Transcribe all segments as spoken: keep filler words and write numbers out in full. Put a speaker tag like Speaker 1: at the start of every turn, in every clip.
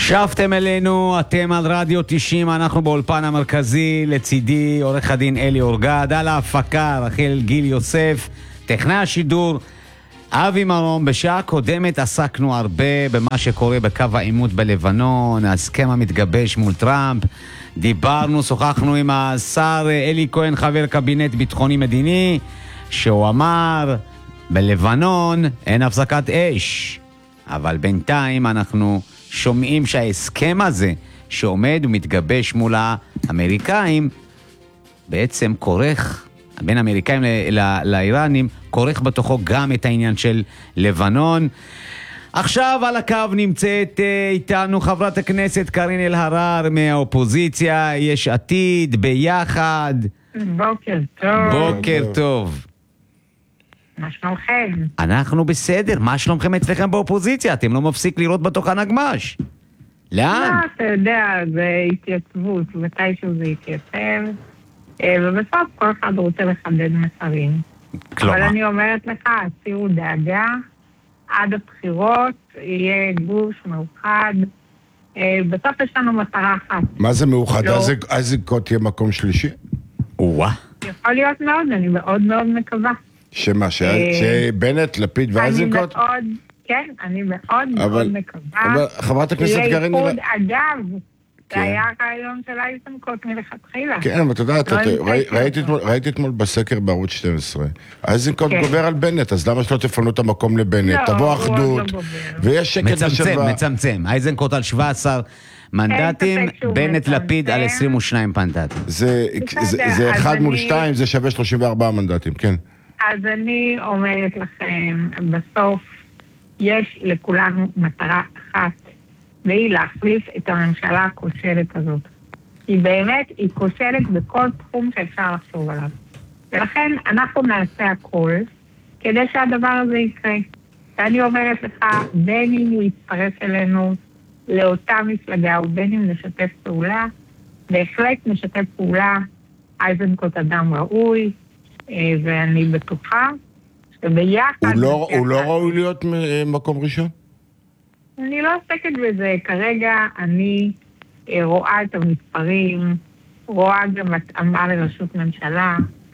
Speaker 1: שבתם אלינו, אתם על רדיו תשעים, אנחנו באולפן המרכזי, לצידי עורך הדין אלי אורגד, על ההפקה רחל גיל יוסף, טכנאי השידור אבי מרום. בשעה קודמת עסקנו הרבה במה שקורה בקו העימות בלבנון, ההסכם המתגבש מול טראמפ, דיברנו, שוחחנו עם השר אלי כהן, חבר קבינט ביטחוני מדיני, שהוא אמר בלבנון אין הפסקת אש, אבל בינתיים אנחנו שומעים שההסכם הזה שעומד ומתגבש מול האמריקאים בעצם כורך, בין האמריקאים לאיראנים, כורך בתוכו גם את העניין של לבנון. עכשיו על הקו נמצאת איתנו חברת הכנסת קארין אלהרר מהאופוזיציה, יש עתיד, ביחד.
Speaker 2: בוקר טוב.
Speaker 1: בוקר טוב.
Speaker 2: מה שלומכם?
Speaker 1: אנחנו בסדר, מה שלומכם אצלכם באופוזיציה? אתם לא מפסיק לראות בתוך הנגמש. לאן?
Speaker 2: לא, אתה יודע, זה התייצבות, מתישהו זה התייצב, ובסוף כל אחד רוצה לחדד מסרים.
Speaker 1: כלומר?
Speaker 2: אבל אני אומרת לך, הסירו דאגה, עד הבחירות יהיה גוש מאוחד, בסוף יש לנו מטרה אחת.
Speaker 3: מה זה מאוחד? איזה קוד יהיה מקום שלישי?
Speaker 1: וואה.
Speaker 2: יכול להיות מאוד, אני מאוד מאוד מקווה.
Speaker 3: שמה, שבנט, לפיד ואיזנקוט?
Speaker 2: אני מאוד, כן, אני מאוד מאוד מקווה.
Speaker 3: אבל חברת הכנסת קארין...
Speaker 2: לאיחוד אגב, זה היה הרעיון של איזנקוט מלכתחילה.
Speaker 3: כן, אבל אתה יודע, ראיתי אתמול בסקר בערוץ שתים עשרה. איזנקוט גובר על בנט, אז למה שלא תפנו את המקום לבנט? תבוא אחדות, ויש שקט בשווה.
Speaker 1: מצמצם, מצמצם. איזנקוט על שבעה עשר מנדטים, בנט לפיד על עשרים ושניים מנדטים.
Speaker 3: זה אחד מול שתיים, זה שווה שלושים וארבעה מנדטים, כן.
Speaker 2: אז אני אומרת לכם, בסוף יש לכולנו מטרה אחת, והיא להחליף את הממשלה הכושלת הזאת. היא באמת, היא כושלת בכל תחום שאפשר לחשוב עליו. ולכן אנחנו נעשה הכל כדי שהדבר הזה יקרה. ואני אומרת לך, בין אם הוא יצטרף אלינו לאותה מפלגה, ובין אם נשתף פעולה, בהחלט נשתף פעולה, איזנקוט אדם ראוי, ואני בטוחה שביחד...
Speaker 3: הוא לא ראוי להיות מקום ראשון?
Speaker 2: אני לא עוסקת בזה. כרגע אני רואה את המספרים, רואה גם התאמה לראשות ממשלה.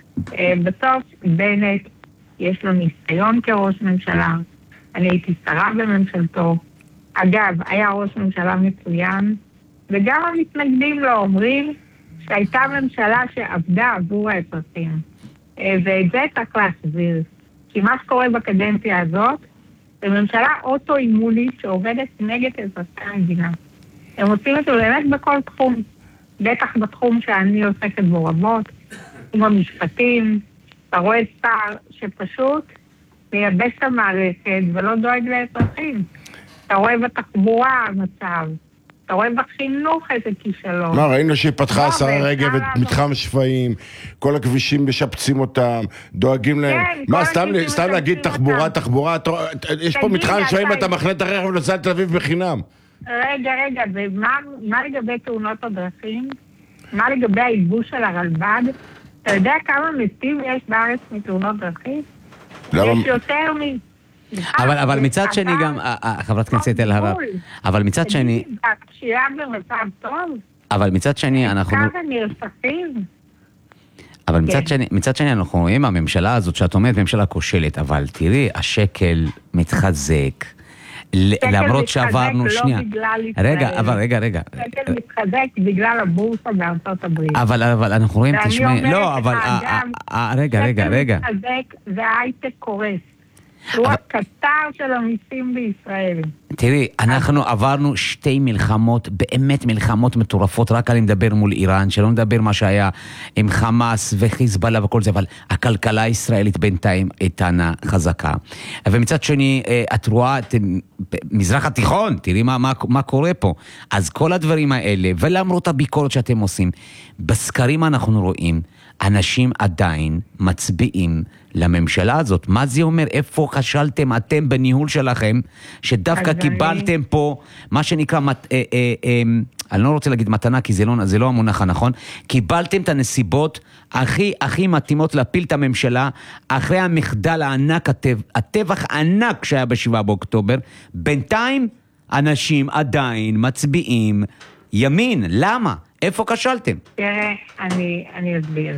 Speaker 2: בסוף בנט יש לו ניסיון כראש ממשלה, אני הייתי שרה בממשלתו. אגב, היה ראש ממשלה מצוין, וגם המתנגדים לו אומרים שהייתה ממשלה שעבדה עבור האזרחים. ואת זה צריך להחזיר. כי מה שקורה בקדנציה הזאת, זה ממשלה אוטו-אימונית שעובדת נגד אזרחי המדינה. הם עושים את זה באמת בכל תחום. בטח בתחום שאני עוסקת בו רבות, עם המשפטים. אתה רואה שר שפשוט מייבש את המערכת ולא דואג לאזרחים. אתה רואה בתחבורה המצב. אתה רואה בחינוך איזה כישלון.
Speaker 3: מה, ראינו שהיא פתחה השרה רגב את מתחם שפיים, כל הכבישים משפצים אותם, דואגים להם. מה, סתם להגיד תחבורה, תחבורה, יש פה מתחם שפיים, אתה מחנה את הרכב ונוסע לתל אביב בחינם.
Speaker 2: רגע, רגע, ומה לגבי תאונות הדרכים? מה לגבי הייבוש של הרלב"ד? אתה יודע כמה מתים יש בארץ מתאונות דרכים? יש יותר מ...
Speaker 1: אבל, אבל מצד שני גם, חברת כנסת אלהרר, אבל מצד שני...
Speaker 2: הפשיעה במצב טוב?
Speaker 1: אבל מצד שני אנחנו...
Speaker 2: כמה נרצחים?
Speaker 1: אבל מצד שני, מצד שני אנחנו רואים, הממשלה הזאת שאת אומרת, ממשלה כושלת, אבל תראי, השקל מתחזק, למרות שעברנו שנייה. רגע, אבל רגע, רגע.
Speaker 2: שקל מתחזק בגלל הבורסה בארצות הברית.
Speaker 1: אבל, אבל אנחנו רואים, תשמעי, לא, אבל, רגע, רגע, רגע.
Speaker 2: שקל מתחזק וההייטק קורס. הוא הקטר של המיסים בישראל.
Speaker 1: תראי, אנחנו עברנו שתי מלחמות, באמת מלחמות מטורפות, רק אני מדבר מול איראן, שלא נדבר מה שהיה עם חמאס וחיזבאללה וכל זה, אבל הכלכלה הישראלית בינתיים איתנה חזקה. ומצד שני, את רואה את מזרח התיכון, תראי מה, מה, מה קורה פה. אז כל הדברים האלה, ולמרות הביקורת שאתם עושים, בסקרים אנחנו רואים, אנשים עדיין מצביעים לממשלה הזאת. מה זה אומר? איפה חשלתם אתם בניהול שלכם, שדווקא קיבלתם פה, מה שנקרא, מת, אה, אה, אה, אני לא רוצה להגיד מתנה, כי זה לא, זה לא המונח הנכון, קיבלתם את הנסיבות הכי, הכי מתאימות להפיל את הממשלה, אחרי המחדל הענק, הטבח הענק שהיה בשבעה באוקטובר, בינתיים אנשים עדיין מצביעים ימין. למה? איפה כשלתם?
Speaker 2: תראה, אני, אני אסביר.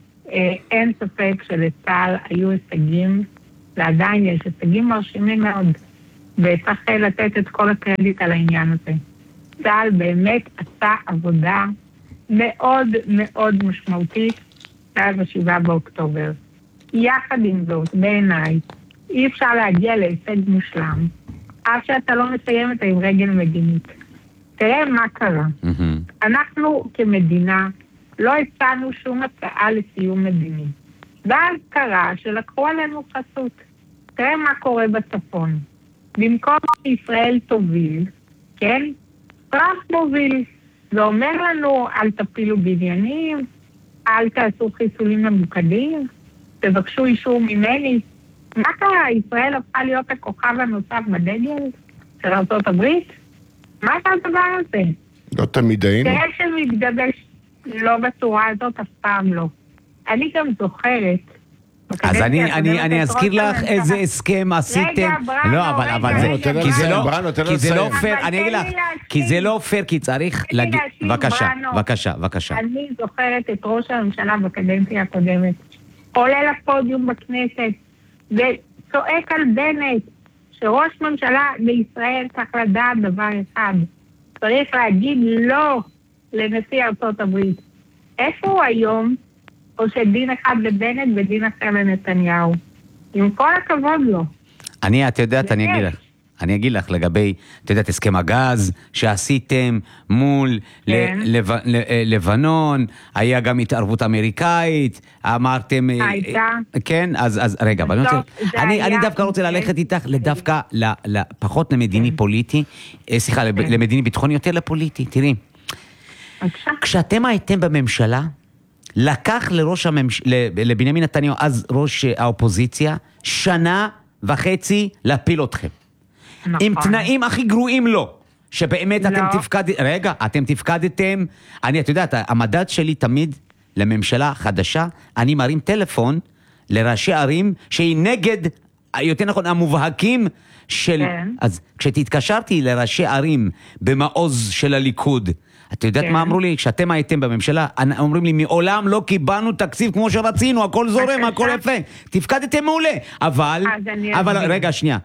Speaker 2: אין ספק שלצה"ל היו הישגים, ועדיין יש הישגים מרשימים מאוד, וצריך לתת את כל הקרדיט על העניין הזה. צה"ל באמת עשה עבודה מאוד מאוד משמעותית עד השבעה באוקטובר. יחד עם זאת, בעיניי, אי אפשר להגיע להישג מושלם, אף שאתה לא מסיים את עם רגל מדינית. תראה מה קרה. Mm-hmm. אנחנו כמדינה לא הצענו שום הצעה לסיום מדיני. ואז קרה שלקחו עלינו חסות. תראה מה קורה בצפון. במקום שישראל תוביל, כן? טראמפ מוביל. זה אומר לנו, אל תפילו בניינים, אל תעשו חיסולים ממוקדים, תבקשו אישור ממני. מה קרה? ישראל הפכה להיות הכוכב הנוסף בדגל של ארצות הברית? מה זה הדבר הזה?
Speaker 3: לא תמיד היינו.
Speaker 2: תראה שמתגבש לא בצורה הזאת, אף פעם לא. אני גם זוכרת...
Speaker 1: אז אני, אני, אני אזכיר לך איזה הסכם עשיתם.
Speaker 2: רגע, בראנו,
Speaker 1: לא, אבל,
Speaker 2: רגע,
Speaker 1: אבל
Speaker 2: רגע,
Speaker 1: זה, כי זה לא,
Speaker 3: בראנו,
Speaker 1: כי זה לא פייר,
Speaker 2: אבל
Speaker 1: אני אגיד לך,
Speaker 2: תן לי
Speaker 1: כי זה
Speaker 2: להשלים.
Speaker 1: לא פייר, כי צריך להגיד,
Speaker 2: להשלים,
Speaker 1: בבקשה,
Speaker 2: בראנו.
Speaker 1: בבקשה, בבקשה.
Speaker 2: אני זוכרת את ראש הממשלה בקדנציה הקודמת, עולה לפודיום בכנסת, וצועק על בנט, שראש ממשלה בישראל צריך לדעת דבר אחד, צריך להגיד לא לנשיא ארצות הברית. איפה הוא היום? או שדין אחד לבנט ודין אחר לנתניהו. עם כל הכבוד לו.
Speaker 1: אני, את יודעת, אני אגיד לך. אני אגיד לך לגבי, את יודעת, הסכם הגז שעשיתם מול
Speaker 2: כן.
Speaker 1: לב, לבנון, היה גם התערבות אמריקאית, אמרתם...
Speaker 2: הייתה.
Speaker 1: כן, אז, אז רגע, אבל אני, רוצה, אני, אני דווקא רוצה ללכת איתך לדווקא, פחות למדיני פוליטי, סליחה, למדיני ביטחוני, יותר לפוליטי, תראי. כשאתם הייתם בממשלה, לקח לראש הממש... לבנימין נתניהו, אז ראש האופוזיציה, שנה וחצי להפיל אתכם. נכון. עם תנאים הכי גרועים לו, שבאמת לא. אתם תפקדתם, רגע, אתם תפקדתם, אני, את יודעת, המדד שלי תמיד לממשלה חדשה, אני מרים טלפון לראשי ערים שהיא נגד, יותר נכון, המובהקים של... כן. אז כשתתקשרתי לראשי ערים במעוז של הליכוד, את יודעת כן. מה אמרו לי? כשאתם הייתם בממשלה, אומרים לי, מעולם לא קיבלנו תקציב כמו שרצינו, הכל זורם, הכל יפה. תפקדתם מעולה. אבל, אבל, רגע, שנייה.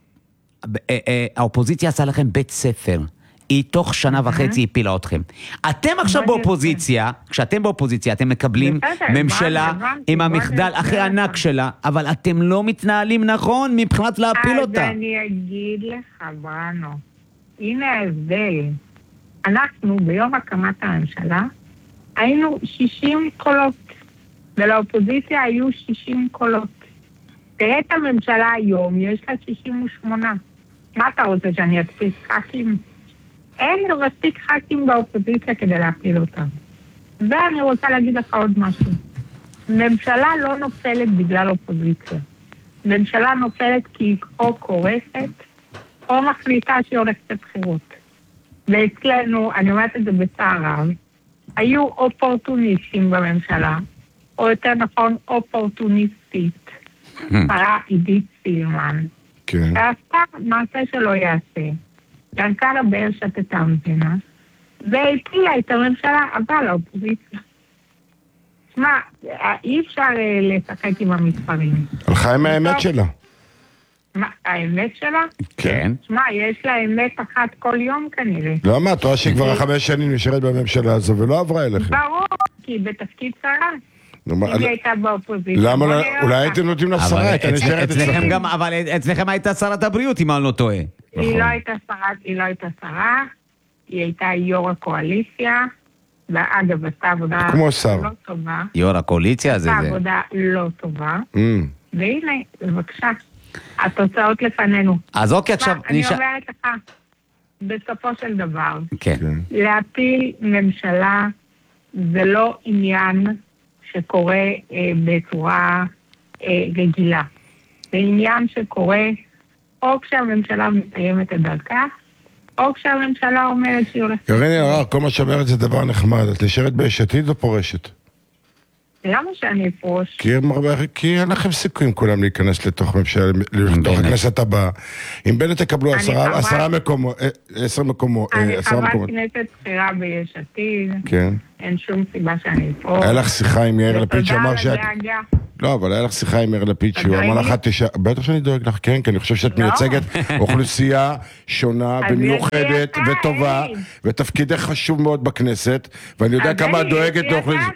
Speaker 1: האופוזיציה עשה לכם בית ספר. היא תוך שנה וחצי הפילה אתכם. אתם עכשיו באופוזיציה, כשאתם באופוזיציה, אתם מקבלים ממשלה עם המחדל הכי ענק שלה, אבל אתם לא מתנהלים נכון מבחינת להפיל אותה.
Speaker 2: אז אני אגיד לך, בראנו, הנה ההבדל. אנחנו ביום הקמת הממשלה היינו שישים קולות, ולאופוזיציה היו שישים קולות. תראה את הממשלה היום, יש לה שישים ושמונה. מה אתה רוצה, שאני אדפיס ח"כים? אין מספיק ח"כים באופוזיציה כדי להפיל אותם. ואני רוצה להגיד לך עוד משהו. ממשלה לא נופלת בגלל אופוזיציה. ממשלה נופלת כי היא או קורסת, או מחליטה שהיא הולכת לבחירות. ואצלנו, אני אומרת את זה בצער רב, היו אופורטוניסטים בממשלה, או יותר נכון אופורטוניסטית, פרה עידית סילמן.
Speaker 3: כן.
Speaker 2: ועשתה מעשה שלא יעשה. גנקה לבאר שתתה המדינה, והפילה את הממשלה, אבל האופוזיציה. שמע, אי אפשר לשחק עם המספרים.
Speaker 3: הלכה עם האמת שלה.
Speaker 2: מה, האמת שלה?
Speaker 1: כן.
Speaker 2: שמע, יש לה אמת אחת כל יום כנראה.
Speaker 3: לא, מה, את רואה שהיא חמש שנים נשארת בממשלה הזו ולא עברה אליכם.
Speaker 2: ברור, כי היא בתפקיד שרה. אם היא הייתה באופוזיציה.
Speaker 3: למה, אולי הייתם נותנים לך שרה, הייתה נשארת
Speaker 1: אצלכם גם, אבל אצלכם הייתה שרת הבריאות, אם אני לא טועה.
Speaker 2: היא לא הייתה שרה, היא לא הייתה שרה, היא הייתה יו"ר הקואליציה, ואגב, עשתה עבודה לא טובה.
Speaker 1: יו"ר הקואליציה זה זה.
Speaker 2: עשתה עבודה לא טובה, והנה, בבקשה. התוצאות לפנינו.
Speaker 1: אז אוקיי, עכשיו...
Speaker 2: אני אומרת לך, בסופו של דבר, להפיל ממשלה זה לא עניין שקורה בצורה רגילה. זה עניין שקורה או כשהממשלה מסיימת את דרכה, או כשהממשלה אומרת שהיא הולכת...
Speaker 3: גרעיני הרר, כל מה שאומרת זה דבר נחמד. את נשארת ביש עתיד או פורשת?
Speaker 2: למה שאני אפרוש?
Speaker 3: כי אין לכם סיכויים כולם להיכנס לתוך הכנסת הבאה. אם בנט תקבלו עשרה מקומות, עשר מקומות,
Speaker 2: אני חברת כנסת בחירה ביש עתיד.
Speaker 3: כן.
Speaker 2: אין שום סיבה שאני אפרוש.
Speaker 3: היה לך שיחה עם יאיר לפיד שאמר שאת...
Speaker 2: תודה לדאגה.
Speaker 3: לא, אבל היה לך שיחה עם יאיר לפיד שהוא אמר לך, בטח שאני דואג לך, כן, כי אני חושב שאת מייצגת אוכלוסייה שונה ומיוחדת וטובה, ותפקידך חשוב מאוד בכנסת, ואני יודע כמה את דואגת לאוכלוסייה.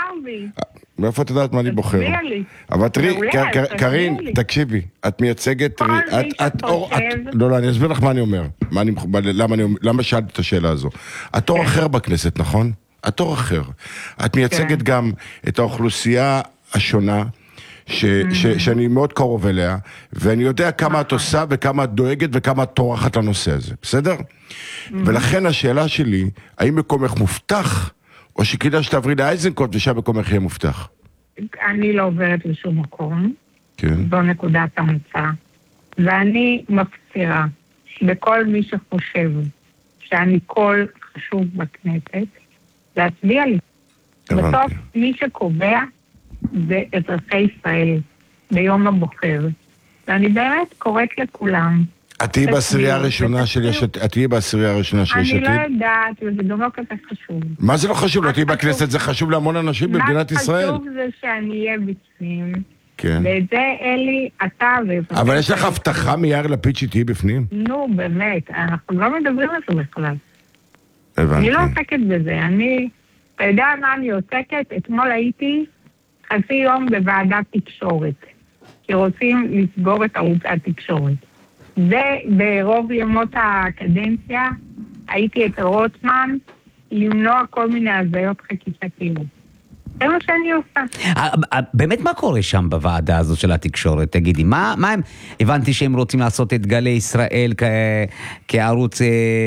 Speaker 3: מאיפה את יודעת מה אני בוחר? אבל תראי, קרין, תקשיבי, את מייצגת...
Speaker 2: כל מי שחושב...
Speaker 3: לא, לא, אני אסביר לך מה אני אומר. למה שאלתי את השאלה הזו. את אור אחר בכנסת, נכון? את אור אחר. את מייצגת גם את האוכלוסייה השונה, שאני מאוד קרוב אליה, ואני יודע כמה את עושה וכמה את דואגת וכמה את טורחת לנושא הזה. בסדר? ולכן השאלה שלי, האם מקומך מובטח, או שכדאי שתעברי לאייזנקוט ושם מקומך יהיה מובטח?
Speaker 2: אני לא עוברת לשום מקום.
Speaker 3: כן.
Speaker 2: זו נקודת המוצא. ואני מפצירה בכל מי שחושב שאני קול חשוב בכנסת, להצביע לי. בסוף מי שקובע זה אזרחי ישראל ביום הבוחר. ואני באמת קוראת לכולם.
Speaker 3: את תהיי בעשירייה הראשונה של יש עתיד? את תהיי בעשירייה הראשונה של יש עתיד?
Speaker 2: אני לא יודעת, וזה גם לא כזה חשוב.
Speaker 3: מה זה לא חשוב? לא תהיי בכנסת, זה חשוב להמון אנשים במדינת ישראל.
Speaker 2: מה חשוב זה שאני אהיה בפנים.
Speaker 3: כן.
Speaker 2: ואת זה אלי, אתה ו...
Speaker 3: אבל יש לך הבטחה מיאיר לפיד שתהיי בפנים?
Speaker 2: נו, באמת, אנחנו לא מדברים על זה בכלל.
Speaker 3: הבנתי.
Speaker 2: אני לא עוסקת בזה, אני... אתה יודע מה אני עוסקת? אתמול הייתי חצי יום בוועדת תקשורת, שרוצים לסגור את ערוץ התקשורת. וברוב ימות הקדנציה הייתי את רוטמן למנוע כל מיני הזיות חקיקתיות. זה מה שאני עושה.
Speaker 1: באמת מה קורה שם בוועדה הזו של התקשורת? תגידי, מה הם... הבנתי שהם רוצים לעשות את גלי ישראל כערוץ,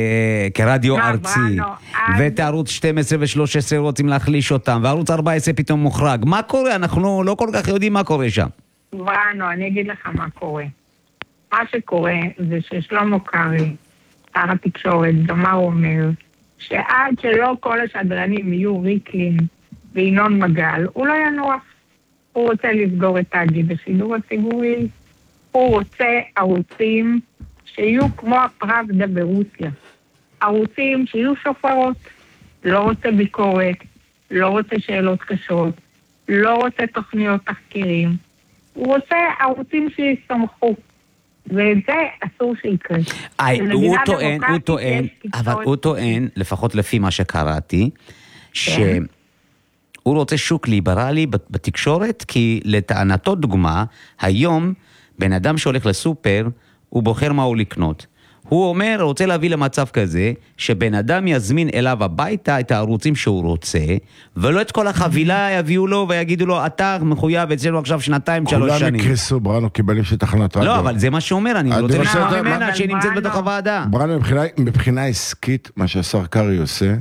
Speaker 1: כרדיו ארצי, ואת ערוץ שתים עשרה ו-שלוש עשרה רוצים להחליש אותם, וערוץ ארבע עשרה פתאום מוחרג. מה קורה? אנחנו לא כל כך יודעים מה קורה שם.
Speaker 2: בראנו, אני אגיד לך מה קורה. מה שקורה זה ששלמה קרעי, שר התקשורת, גם מה הוא אומר, שעד שלא כל השדרנים יהיו ריקלין וינון מגל, הוא לא ינוח. הוא רוצה לסגור את תאגיד השידור הציבורי, הוא רוצה ערוצים שיהיו כמו הפראבדה ברוסיה. ערוצים שיהיו שופרות, לא רוצה ביקורת, לא רוצה שאלות קשות, לא רוצה תוכניות תחקירים. הוא רוצה ערוצים שיסמכו. ואת זה אסור שיקרה.
Speaker 1: הוא טוען, הוא טוען, אבל הוא טוען, לפחות לפי מה שקראתי, שהוא רוצה שוק ליברלי בתקשורת, כי לטענתו דוגמה, היום בן אדם שהולך לסופר, הוא בוחר מה הוא לקנות. הוא אומר, רוצה להביא למצב כזה, שבן אדם יזמין אליו הביתה את הערוצים שהוא רוצה, ולא את כל החבילה יביאו לו ויגידו לו, אתה מחויב אצלנו עכשיו שנתיים, שלוש שנים.
Speaker 3: כולם יקרסו, בראנו, קיבלים שתחנת רדיו.
Speaker 1: לא, אבל זה מה שאומר, אני רוצה לשמוע ממנה שהיא נמצאת בתוך הוועדה.
Speaker 3: בראנו, מבחינה עסקית, מה שהשר קרעי עושה,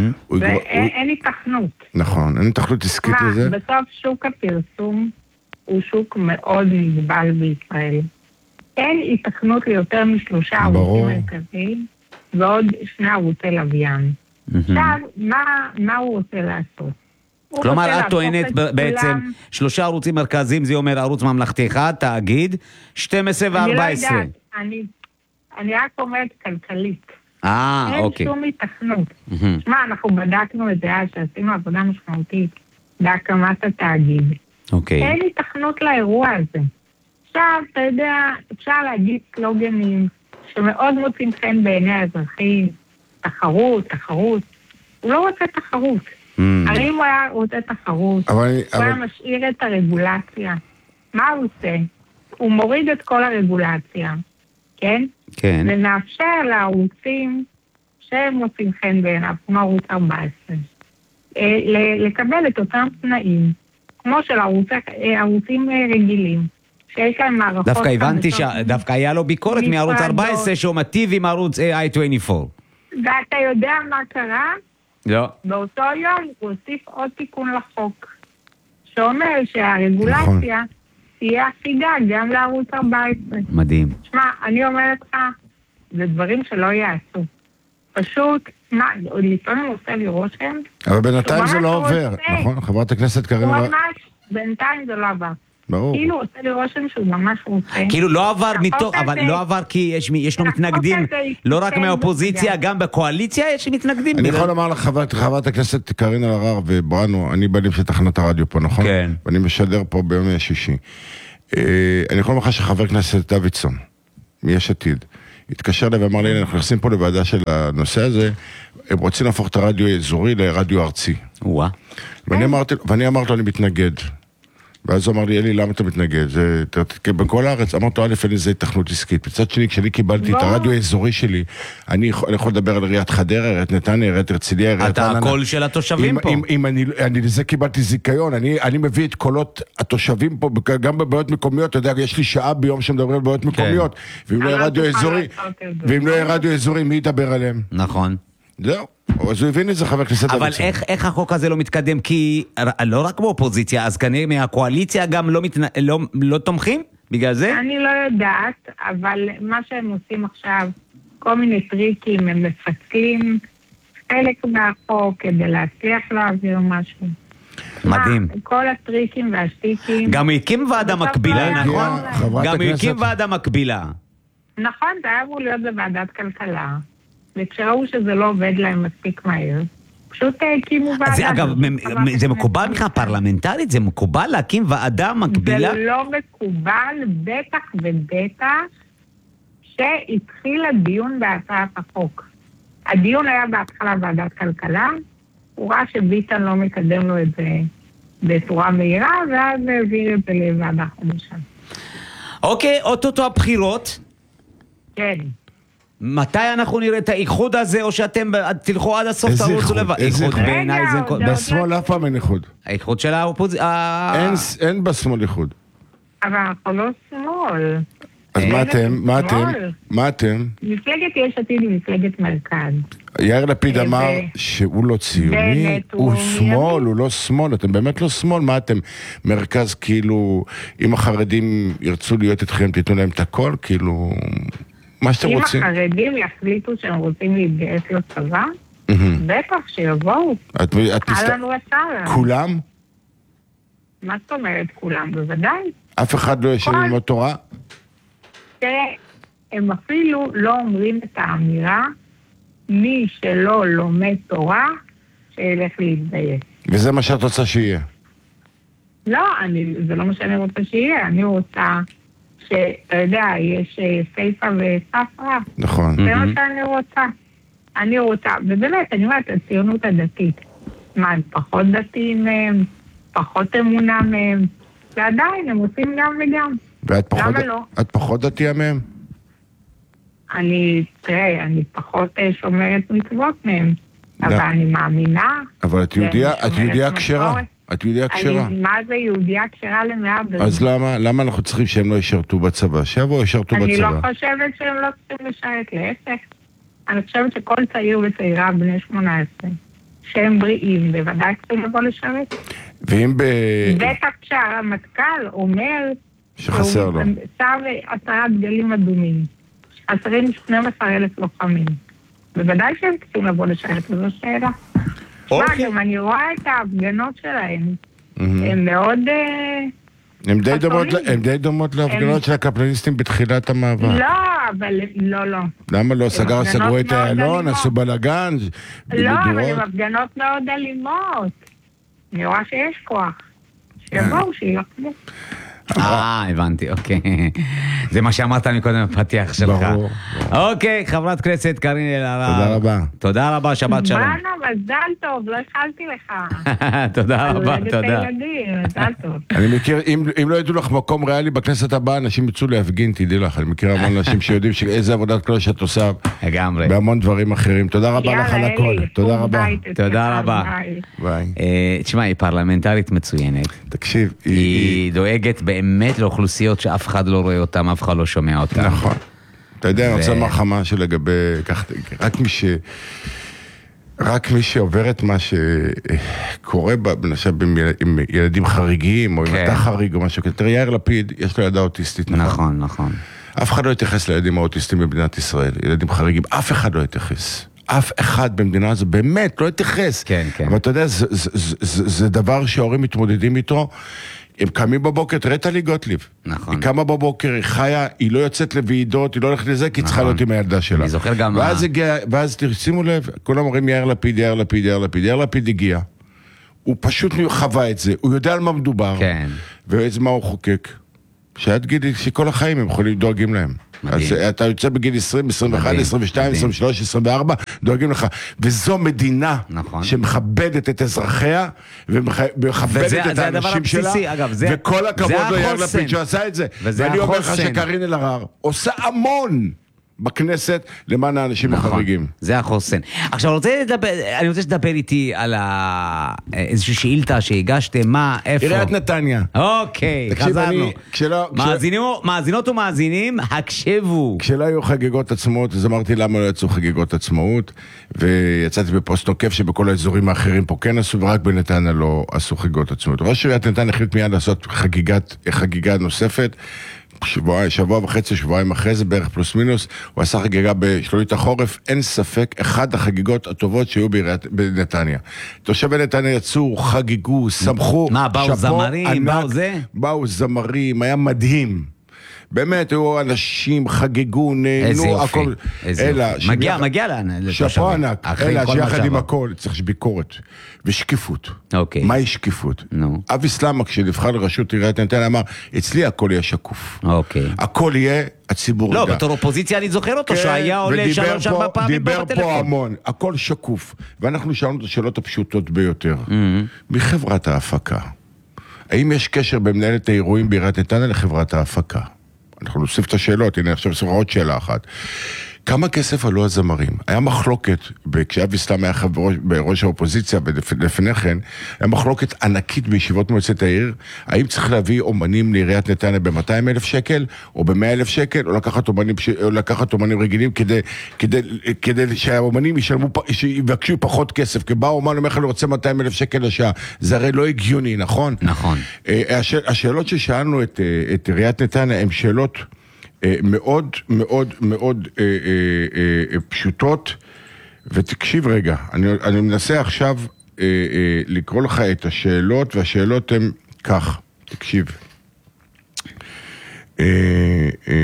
Speaker 2: ואין התכנות.
Speaker 3: נכון, אין התכנות עסקית לזה.
Speaker 2: בסוף שוק הפרסום הוא שוק מאוד נגבל בישראל. אין התכנות ליותר משלושה ערוצים מרכזיים, ועוד שני ערוצי לוויין. עכשיו, מה הוא רוצה לעשות?
Speaker 1: כלומר, את טוענת בעצם שלושה ערוצים מרכזיים, זה אומר ערוץ ממלכתי אחד, תאגיד, שתים עשרה ו-ארבע עשרה.
Speaker 2: אני לא יודעת, אני רק אומרת כלכלית.
Speaker 1: אה, אוקיי.
Speaker 2: אין שום התכנות. שמע, אנחנו בדקנו את זה, אז שעשינו עבודה משמעותית בהקמת התאגיד.
Speaker 1: אוקיי.
Speaker 2: אין התכנות לאירוע הזה. עכשיו, אתה יודע, אפשר להגיד סלוגנים שמאוד מוצאים חן בעיני האזרחים, תחרות, תחרות. הוא לא רוצה תחרות. הרי אם הוא היה רוצה תחרות, הוא היה משאיר את הרגולציה. מה הוא עושה? הוא מוריד את כל הרגולציה, כן?
Speaker 1: כן.
Speaker 2: ומאפשר לערוצים שהם מוצאים חן בעיניו, כמו ערוץ ארבע עשרה, לקבל את אותם תנאים, כמו של ערוצים רגילים.
Speaker 1: דווקא הבנתי שדווקא היה לו ביקורת מערוץ ארבע עשרה שהוא מטיב עם ערוץ איי עשרים וארבע.
Speaker 2: ואתה יודע מה קרה?
Speaker 1: לא.
Speaker 2: באותו יום הוא הוסיף עוד תיקון לחוק, שאומר שהרגולציה תהיה אחידה גם לערוץ ארבע עשרה.
Speaker 1: מדהים.
Speaker 2: שמע, אני אומרת לך, זה דברים שלא יעשו. פשוט, מה, לפעמים הוא עושה לי רושם.
Speaker 3: אבל בינתיים זה לא עובר, נכון? חברת הכנסת קרין אלהרר.
Speaker 2: הוא ממש, בינתיים זה לא עבר.
Speaker 3: ברור.
Speaker 2: כאילו הוא עושה לי רושם שהוא ממש רוצה.
Speaker 1: כאילו לא עבר מתוך, אבל לא עבר כי יש לו מתנגדים, לא רק מהאופוזיציה, גם בקואליציה יש מתנגדים.
Speaker 3: אני יכול לומר לך, חברת הכנסת קרין אלהרר ובראנו, אני בנים של תחנת הרדיו פה, נכון?
Speaker 1: כן.
Speaker 3: ואני משדר פה ביום שישי. אני יכול לומר לך שחבר כנסת דוידסון, מיש עתיד, התקשר לי ואמר לי, אנחנו נכנסים פה לוועדה של הנושא הזה, הם רוצים להפוך את הרדיו האזורי לרדיו ארצי.
Speaker 1: וואה.
Speaker 3: ואני אמרתי, ואני אמרתי לו, אני מתנגד. ואז הוא אמר לי, אלי, למה אתה מתנגד? זה, בכל הארץ, אמרתי לו, א', אין לזה התכנות עסקית. בצד שני, כשאני קיבלתי את הרדיו האזורי שלי, אני יכול לדבר על עיריית חדרה, עיריית נתניה, עיריית הרצליה, עיריית
Speaker 1: אתה הקול של התושבים פה.
Speaker 3: אם אני לזה קיבלתי זיכיון, אני מביא את קולות התושבים פה, גם בבעיות מקומיות, אתה יודע, יש לי שעה ביום שמדברים על בעיות מקומיות, ואם לא יהיה רדיו אזורי, ואם לא יהיה רדיו אזורי, מי ידבר עליהם?
Speaker 1: נכון.
Speaker 3: זהו. אז הוא הבין את זה, חבר הכנסת
Speaker 1: אבל
Speaker 3: דוידסון.
Speaker 1: איך, איך החוק הזה לא מתקדם? כי לא רק באופוזיציה, אז כנראה מהקואליציה גם לא, מתנ... לא, לא תומכים בגלל זה?
Speaker 2: אני לא יודעת, אבל מה שהם עושים עכשיו, כל מיני טריקים, הם מפצלים חלק מהחוק כדי להצליח להעביר משהו.
Speaker 1: מדהים.
Speaker 2: מה, כל הטריקים והשטיקים...
Speaker 1: גם הקים ועדה מקבילה, נכון? גם הקים ועדה מקבילה.
Speaker 2: נכון, זה היה אמור להיות בוועדת כלכלה. וכשראו שזה לא עובד להם מספיק מהר, פשוט הקימו ועדה.
Speaker 1: זה אגב, זה מקובל בכלל פרלמנטרית? זה מקובל להקים ועדה מקבילה?
Speaker 2: זה לא מקובל, בטח ובטח, שהתחיל הדיון בהצעת החוק. הדיון היה בהתחלה ועדת כלכלה, הוא ראה שביטן לא מקדם לו את זה בצורה מהירה, ואז העביר את זה לוועדה חדשה.
Speaker 1: אוקיי, אוטוטו הבחירות.
Speaker 2: כן.
Speaker 1: מתי אנחנו נראה את האיחוד הזה, או שאתם תלכו עד הסוף תרוצו לבד?
Speaker 3: איחוד
Speaker 1: בעיניי זה...
Speaker 3: בשמאל אף פעם אין איחוד.
Speaker 1: האיחוד של האופוזיציה...
Speaker 3: אין בשמאל איחוד.
Speaker 2: אבל אנחנו לא שמאל.
Speaker 3: אז מה אתם? מה אתם? מה אתם?
Speaker 2: מפלגת יש עתיד היא מפלגת מרכז.
Speaker 3: יאיר לפיד אמר שהוא לא ציוני, הוא שמאל, הוא לא שמאל, אתם באמת לא שמאל, מה אתם? מרכז כאילו, אם החרדים ירצו להיות איתכם, תיתנו להם את הכל, כאילו... מה שאתם רוצים.
Speaker 2: אם החרדים יחליטו שהם רוצים להתגייס לצבא, בטח שיבואו. אהלן וסהלן.
Speaker 3: כולם?
Speaker 2: מה זאת אומרת כולם? בוודאי.
Speaker 3: אף אחד לא יושב ללמוד תורה?
Speaker 2: תראה, הם אפילו לא אומרים את האמירה, מי שלא לומד תורה, שילך להתגייס.
Speaker 3: וזה מה שאת רוצה שיהיה?
Speaker 2: לא, זה לא מה שאני רוצה שיהיה. אני רוצה... שאתה יודע, יש סייפה וספרה.
Speaker 3: נכון.
Speaker 2: זה מה שאני רוצה. אני רוצה, ובאמת, אני אומרת, הציונות הדתית. מה, הם פחות דתיים מהם, פחות אמונה מהם, ועדיין הם עושים גם וגם.
Speaker 3: ואת פחות,
Speaker 2: למה לא?
Speaker 3: את פחות דתייה מהם?
Speaker 2: אני, תראה, אני פחות שומרת מצוות מהם, אבל אני מאמינה.
Speaker 3: אבל את יהודיה, את יהודיה כשרה. את יהודיה כשרה.
Speaker 2: מה זה יהודיה כשרה למאה בזמן?
Speaker 3: אז למה, למה אנחנו צריכים שהם לא ישרתו בצבא? שיבואו ישרתו בצבא.
Speaker 2: אני לא חושבת שהם לא צריכים לשרת, להפך. אני חושבת שכל צעיר וצעירה בני שמונה עשרה, שהם בריאים, בוודאי צריכים לבוא לשרת.
Speaker 3: ואם ב...
Speaker 2: בטח כשהרמטכ"ל אומר...
Speaker 3: שחסר לו.
Speaker 2: שם עשרה דגלים אדומים. עשרים ושנים עשר אלף לוחמים. בוודאי שהם צריכים לבוא לשרת, זו שאלה. מה, גם אני רואה את ההפגנות שלהם. הם מאוד...
Speaker 3: הן די דומות להפגנות של הקפלניסטים בתחילת המעבר.
Speaker 2: לא, אבל לא, לא.
Speaker 3: למה לא? סגרו את האלון, עשו בלגן.
Speaker 2: לא, אבל הן הפגנות מאוד אלימות. אני רואה שיש כוח. שיבואו, שילחמו.
Speaker 1: אה, הבנתי, אוקיי. זה מה שאמרת מקודם בפתיח שלך.
Speaker 3: ברור.
Speaker 1: אוקיי, חברת כנסת קרין אלהרר.
Speaker 3: תודה רבה.
Speaker 1: תודה רבה, שבת שלום.
Speaker 2: בנה, מזל טוב, לא הכלתי לך.
Speaker 1: תודה רבה, תודה.
Speaker 2: מזל טוב.
Speaker 3: אני מכיר, אם לא ידעו לך מקום ריאלי בכנסת הבאה, אנשים יצאו להפגין, תדעי לך. אני מכיר המון אנשים שיודעים איזה עבודת קלה שאת עושה.
Speaker 1: לגמרי.
Speaker 3: בהמון דברים אחרים. תודה רבה לך על הכל. תודה רבה.
Speaker 1: תודה רבה.
Speaker 3: ביי.
Speaker 1: תשמע, היא פרלמנטרית מצוינת.
Speaker 3: תקשיב.
Speaker 1: היא דואגת באמת לאוכלוסיות שאף אחד לא רואה אותם, אף אחד לא שומע אותם.
Speaker 3: נכון. אתה יודע, אני רוצה לומר לך משהו לגבי, רק מי ש... רק מי שעובר את מה שקורה, למשל, עם ילדים חריגים, או עם אתה חריג או משהו כזה. תראה, יאיר לפיד, יש לו ילדה אוטיסטית.
Speaker 1: נכון, נכון.
Speaker 3: אף אחד לא יתייחס לילדים האוטיסטים במדינת ישראל, ילדים חריגים, אף אחד לא יתייחס. אף אחד במדינה הזו באמת לא יתייחס.
Speaker 1: כן, כן.
Speaker 3: אבל אתה יודע, זה, זה, זה, זה, זה דבר שההורים מתמודדים איתו. הם קמים בבוקר, תראה את עלי גוטליב.
Speaker 1: נכון.
Speaker 3: היא קמה בבוקר, היא חיה, היא לא יוצאת לוועידות, היא לא הולכת לזה, כי היא צריכה להיות עם הילדה שלה.
Speaker 1: אני זוכר גם...
Speaker 3: ואז הגיע, ואז תשימו לב, כולם אומרים יאיר לפיד, יאיר לפיד, יאיר לפיד, יאיר לפיד הגיע. הוא פשוט חווה את זה, הוא יודע על מה מדובר.
Speaker 1: כן.
Speaker 3: ואיזה מה הוא חוקק? שעד גיל, שכל החיים הם יכולים דואגים להם. אז אתה יוצא בגיל עשרים, עשרים ואחת, עשרים ושתיים, עשרים ושלוש, עשרים וארבע, דואגים לך. וזו מדינה שמכבדת את אזרחיה, ומכבדת את האנשים שלה, וכל הכבוד לו יאיר לפיד שעשה את זה. ואני אומר לך שקרין אלהרר עושה המון בכנסת למען האנשים החריגים.
Speaker 1: זה החוסן. עכשיו, אני רוצה שתדבר איתי על איזושהי שאילתה שהגשתם, מה, איפה?
Speaker 3: עיריית נתניה.
Speaker 1: אוקיי, חזרנו. מאזינות ומאזינים, הקשבו.
Speaker 3: כשלא היו חגיגות עצמאות, אז אמרתי למה לא יצאו חגיגות עצמאות, ויצאתי בפוסט נוקף שבכל האזורים האחרים פה כן עשו, ורק בנתניה לא עשו חגיגות עצמאות. ראש עיריית נתניה החליט מיד לעשות חגיגה נוספת, שבוע, שבוע וחצי, שבועיים אחרי זה, בערך פלוס מינוס, הוא עשה חגיגה בשלולית החורף, אין ספק, אחד החגיגות הטובות שהיו בנתניה. תושבי נתניה יצאו, חגיגו, שמחו.
Speaker 1: מה, באו זמרים, באו זה?
Speaker 3: באו זמרים, היה מדהים. באמת, היו אנשים, חגגו, נהנו,
Speaker 1: איזה יופי, איזה יופי. מגיע, מגיע לאן?
Speaker 3: שפו ענק, אלא שיחד עם הכל, צריך ביקורת ושקיפות.
Speaker 1: אוקיי.
Speaker 3: מהי שקיפות? נו. אבי סלאמה, כשנבחר לראשות עיריית נתניה, אמר, אצלי הכל יהיה שקוף.
Speaker 1: אוקיי.
Speaker 3: הכל יהיה הציבור.
Speaker 1: לא, בתור אופוזיציה אני זוכר אותו, שהיה עולה שלוש ארבע פעמים בטלפון.
Speaker 3: דיבר פה המון, הכל שקוף. ואנחנו שאלנו את השאלות הפשוטות ביותר. מחברת ההפקה. האם יש קשר במנהלת האירועים בעיריית נתניה לחברת ההפקה? אנחנו נוסיף את השאלות, הנה עכשיו סבירה עוד שאלה אחת. כמה כסף עלו הזמרים? היה מחלוקת, כשאבי סלאם היה בראש האופוזיציה ולפני כן, היה מחלוקת ענקית בישיבות מועצת העיר, האם צריך להביא אומנים לעיריית נתניה ב-מאתיים אלף שקל, או ב-מאה אלף שקל, או לקחת אומנים, או לקחת אומנים רגילים, כדי, כדי, כדי שהאומנים ישלמו, שיבקשו פחות כסף, כי בא אומן אומר לך אני רוצה מאתיים אלף שקל לשעה, זה הרי לא הגיוני, נכון?
Speaker 1: נכון.
Speaker 3: השאל, השאלות ששאלנו את, את עיריית נתניה, הן שאלות מאוד מאוד מאוד אה, אה, אה, פשוטות, ותקשיב רגע, אני, אני מנסה עכשיו אה, אה, לקרוא לך את השאלות, והשאלות הן כך, תקשיב. אה, אה,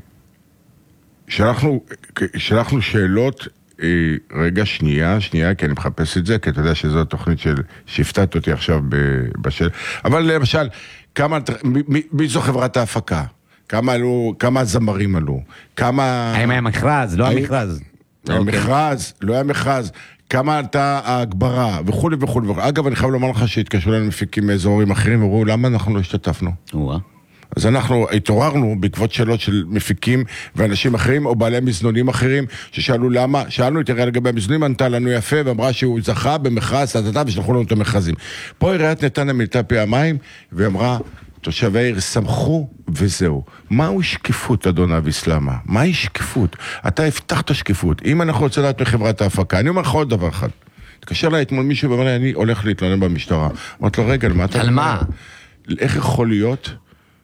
Speaker 3: שלחנו, שלחנו שאלות, אה, רגע, שנייה, שנייה, כי אני מחפש את זה, כי אתה יודע שזו התוכנית של, שהפתעת אותי עכשיו בשאל, אבל למשל, כמה, מי, מי זו חברת ההפקה? כמה עלו, כמה זמרים עלו, כמה...
Speaker 1: האם היה מכרז, לא היה מכרז.
Speaker 3: היה מכרז, לא היה מכרז, כמה עלתה ההגברה, וכו' וכו' וכו'. אגב, אני חייב לומר לך שהתקשרו לנו מפיקים מאזורים אחרים, ואמרו, למה אנחנו לא השתתפנו? אז אנחנו התעוררנו בעקבות שאלות של מפיקים ואנשים אחרים, או בעלי מזנונים אחרים, ששאלו למה, שאלנו את עירייה לגבי המזנונים, ענתה לנו יפה, ואמרה שהוא זכה במכרז, ושלחו לנו את המכרזים. פה עיריית נתניה מילתה פעמיים, ואמרה, תושבי העיר שמחו וזהו. מהו שקיפות, אדון אבי סלאמה? מהי שקיפות? אתה הבטחת שקיפות. אם אנחנו רוצים לדעת מחברת ההפקה, אני אומר לך עוד דבר אחד. תקשר לה אתמול מישהו ואומר לי, אני הולך להתלונן במשטרה. אמרת לו, רגע, מה אתה...
Speaker 1: על מה?
Speaker 3: איך יכול להיות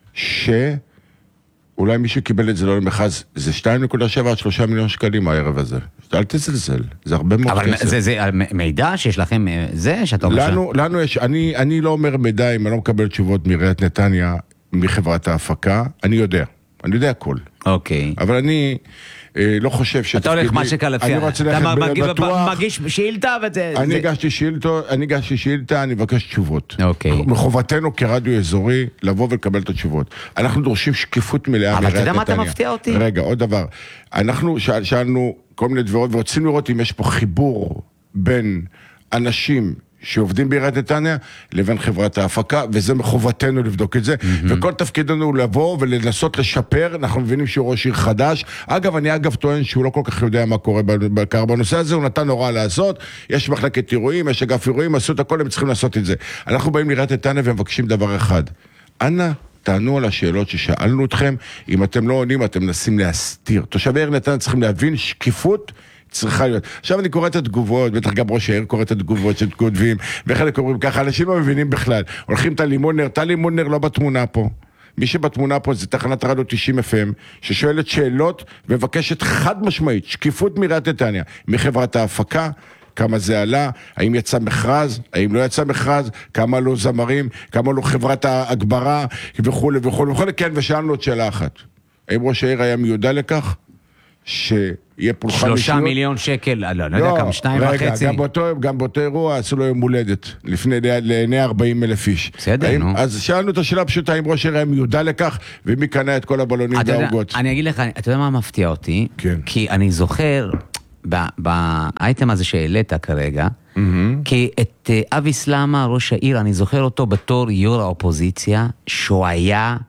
Speaker 3: שאולי מישהו קיבל את זה לא למכרז, זה שתיים נקודה שבע עד שלושה מיליון שקלים הערב הזה. אל תזלזל, זה הרבה מאוד כסף.
Speaker 1: אבל זה מידע שיש לכם, זה שאתה אומר...
Speaker 3: לנו, לנו יש, אני, אני לא אומר מידע אם אני לא מקבל תשובות מעיריית נתניה, מחברת ההפקה, אני יודע, אני יודע הכל.
Speaker 1: אוקיי.
Speaker 3: אבל אני אה, לא חושב שתפקידי...
Speaker 1: אתה הולך מה שקלפי, אתה מגיש שאילתה וזה...
Speaker 3: אני הגשתי שאילתה, אני הגשתי שאילתה, אני מבקש תשובות.
Speaker 1: אוקיי.
Speaker 3: מחובתנו כרדיו אזורי, לבוא ולקבל את התשובות. אנחנו דורשים שקיפות מלאה מעיריית נתניה.
Speaker 1: אבל אתה יודע מה אתה מפתיע אותי?
Speaker 3: רגע, עוד דבר. אנחנו שאל, שאלנו כל מיני דברות, ורוצים לראות אם יש פה חיבור בין אנשים שעובדים בעיריית נתניה לבין חברת ההפקה, וזה מחובתנו לבדוק את זה, mm-hmm. וכל תפקידנו הוא לבוא ולנסות לשפר, אנחנו מבינים שהוא ראש עיר חדש, אגב, אני אגב טוען שהוא לא כל כך יודע מה קורה בעיקר בנושא הזה, הוא נתן הוראה לעשות, יש מחלקת אירועים, יש אגף אירועים, עשו את הכל, הם צריכים לעשות את זה. אנחנו באים לעיריית נתניה ומבקשים דבר אחד, אנא, תענו על השאלות ששאלנו אתכם, אם אתם לא עונים, אתם מנסים להסתיר. תושבי העיר נתניה צריכים להבין שקיפות, צריכה להיות. עכשיו אני קורא את התגובות, בטח גם ראש העיר קורא את התגובות שכותבים, וחלק אומרים ככה, אנשים לא מבינים בכלל. הולכים את הלימונר, את הלימונר לא בתמונה פה. מי שבתמונה פה זה תחנת רדיו תשעים אף אם, ששואלת שאלות ומבקשת חד משמעית, שקיפות מעיריית נתניה, מחברת ההפקה, כמה זה עלה, האם יצא מכרז, האם לא יצא מכרז, כמה לא זמרים, כמה לא חברת ההגברה, וכו' וכו' וכו', כן, ושאלנו עוד שאלה אחת. האם ראש העיר היה מיודע לכך? שיהיה פולחן אישיות?
Speaker 1: שלושה מיליון שקל, לא, לא יודע כמה, שניים וחצי.
Speaker 3: רגע, גם באותו אירוע עשו לו יום הולדת, לפני לעיני ארבעים אלף איש.
Speaker 1: בסדר, נו.
Speaker 3: אז שאלנו את השאלה פשוטה, האם ראש העיר היה מיודע לכך, ומי קנה את כל הבלונים והעוגות?
Speaker 1: אני אגיד לך, אתה יודע מה מפתיע אותי?
Speaker 3: כן.
Speaker 1: כי אני זוכר, באייטם הזה שהעלית כרגע, כי את אבי סלמה, ראש העיר, אני זוכר אותו בתור יו"ר האופוזיציה, שהוא היה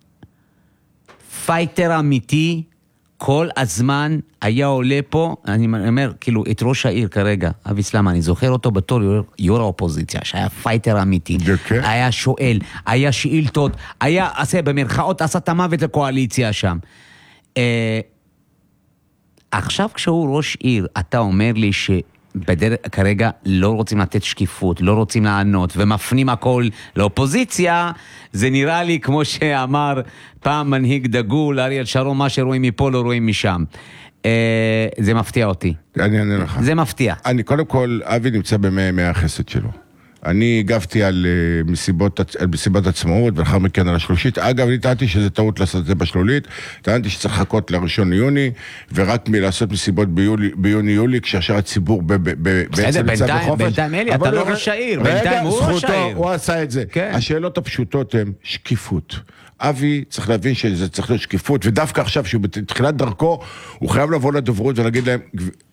Speaker 1: פייטר אמיתי, כל הזמן היה עולה פה, אני אומר, כאילו, את ראש העיר כרגע, אבי סלמה, אני זוכר אותו בתור יו"ר האופוזיציה, שהיה פייטר אמיתי, היה שואל, היה שאילתות, היה, עשה, במרכאות, עשה את המוות לקואליציה שם. עכשיו כשהוא ראש עיר, אתה אומר לי שבדרך כרגע לא רוצים לתת שקיפות, לא רוצים לענות, ומפנים הכל לאופוזיציה, זה נראה לי כמו שאמר פעם מנהיג דגול, אריאל שרון, מה שרואים מפה לא רואים משם. אה, זה מפתיע אותי.
Speaker 3: אני אענה לך.
Speaker 1: זה מפתיע.
Speaker 3: אני קודם כל, אבי נמצא במאה החסד שלו. אני הגבתי על uh, מסיבות, על מסיבת עצמאות, ולאחר מכן על השלושית. אגב, אני טענתי שזה טעות לעשות את זה בשלולית, טענתי שצריך לחכות לראשון ליוני, ורק מלעשות מסיבות ביוני-יולי, כשאשר הציבור בעצם נמצא בחופש.
Speaker 1: בינתיים אלי, אתה לא ראש העיר, בינתיים הוא ראש העיר.
Speaker 3: הוא עשה את זה. כן. השאלות הפשוטות הן שקיפות. אבי צריך להבין שזה צריך להיות שקיפות, ודווקא עכשיו שהוא בתחילת דרכו, הוא חייב לבוא לדוברות ולהגיד להם,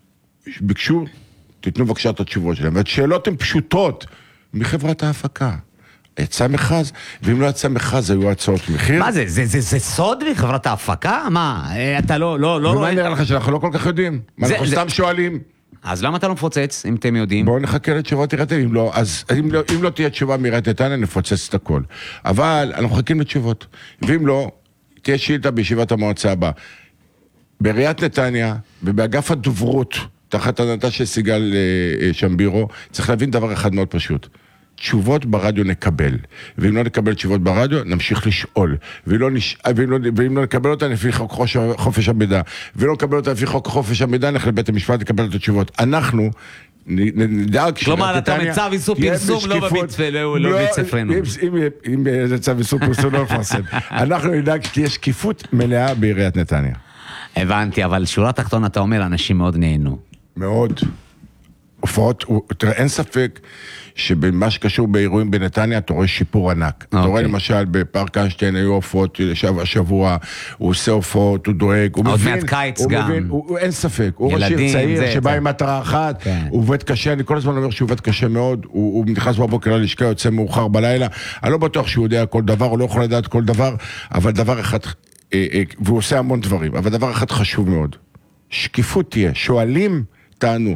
Speaker 3: ביקשו, תיתנו בבקשה את התשובות שלהם. והשאלות הן פשוטות. מחברת ההפקה. יצא מכרז, ואם לא יצא מכרז, היו הצעות מחיר.
Speaker 1: מה זה? זה, זה, זה סוד מחברת ההפקה? מה? אתה לא, לא, לא...
Speaker 3: ומה נראה לך שאנחנו לא כל כך יודעים? מה אנחנו סתם שואלים?
Speaker 1: אז למה אתה לא מפוצץ, אם אתם יודעים?
Speaker 3: בואו נחכה לתשובות עיריית נתניה. אם לא, אז אם לא, אם לא תהיה תשובה מעיריית נתניה, נפוצץ את הכל. אבל אנחנו מחכים לתשובות. ואם לא, תהיה שאילתה בישיבת המועצה הבאה. בעיריית נתניה, ובאגף הדוברות, תחת הנהלתה של סיגל שמבירו, צריך להבין דבר אחד מאוד פשוט. תשובות ברדיו נקבל, ואם לא נקבל תשובות ברדיו, נמשיך לשאול, ואם לא, ואם לא, ואם לא נקבל אותה, לפי חוק חופש המידע, ואם לא נקבל אותה לפי חוק חופש המידע, נלך לבית המשפט לקבל את התשובות. אנחנו נדאג
Speaker 1: כלומר, אתה מצב איסור פרסום לא בבית ספרנו.
Speaker 3: אם זה צו איסור פרסום לא מפרסם. אנחנו נדאג שתהיה שקיפות מלאה בעיריית נתניה.
Speaker 1: הבנתי, אבל שורה תחתונה אתה אומר, אנשים מאוד נהנו.
Speaker 3: מאוד. הופעות, תראה, אין ספק שבמה שקשור באירועים בנתניה, אתה רואה שיפור ענק. אתה רואה למשל בפארק איינשטיין, היו הופעות השבוע, הוא עושה הופעות, הוא דואג, הוא
Speaker 1: מבין. עוד מעט קיץ גם.
Speaker 3: אין ספק, הוא ראש עיר צעיר שבא עם מטרה אחת, הוא עובד קשה, אני כל הזמן אומר שהוא עובד קשה מאוד, הוא נכנס בבוקר ללשכה, יוצא מאוחר בלילה, אני לא בטוח שהוא יודע כל דבר, הוא לא יכול לדעת כל דבר, אבל דבר אחד, והוא עושה המון דברים, אבל דבר אחד חשוב מאוד, שקיפות תהיה, שואלים תענו.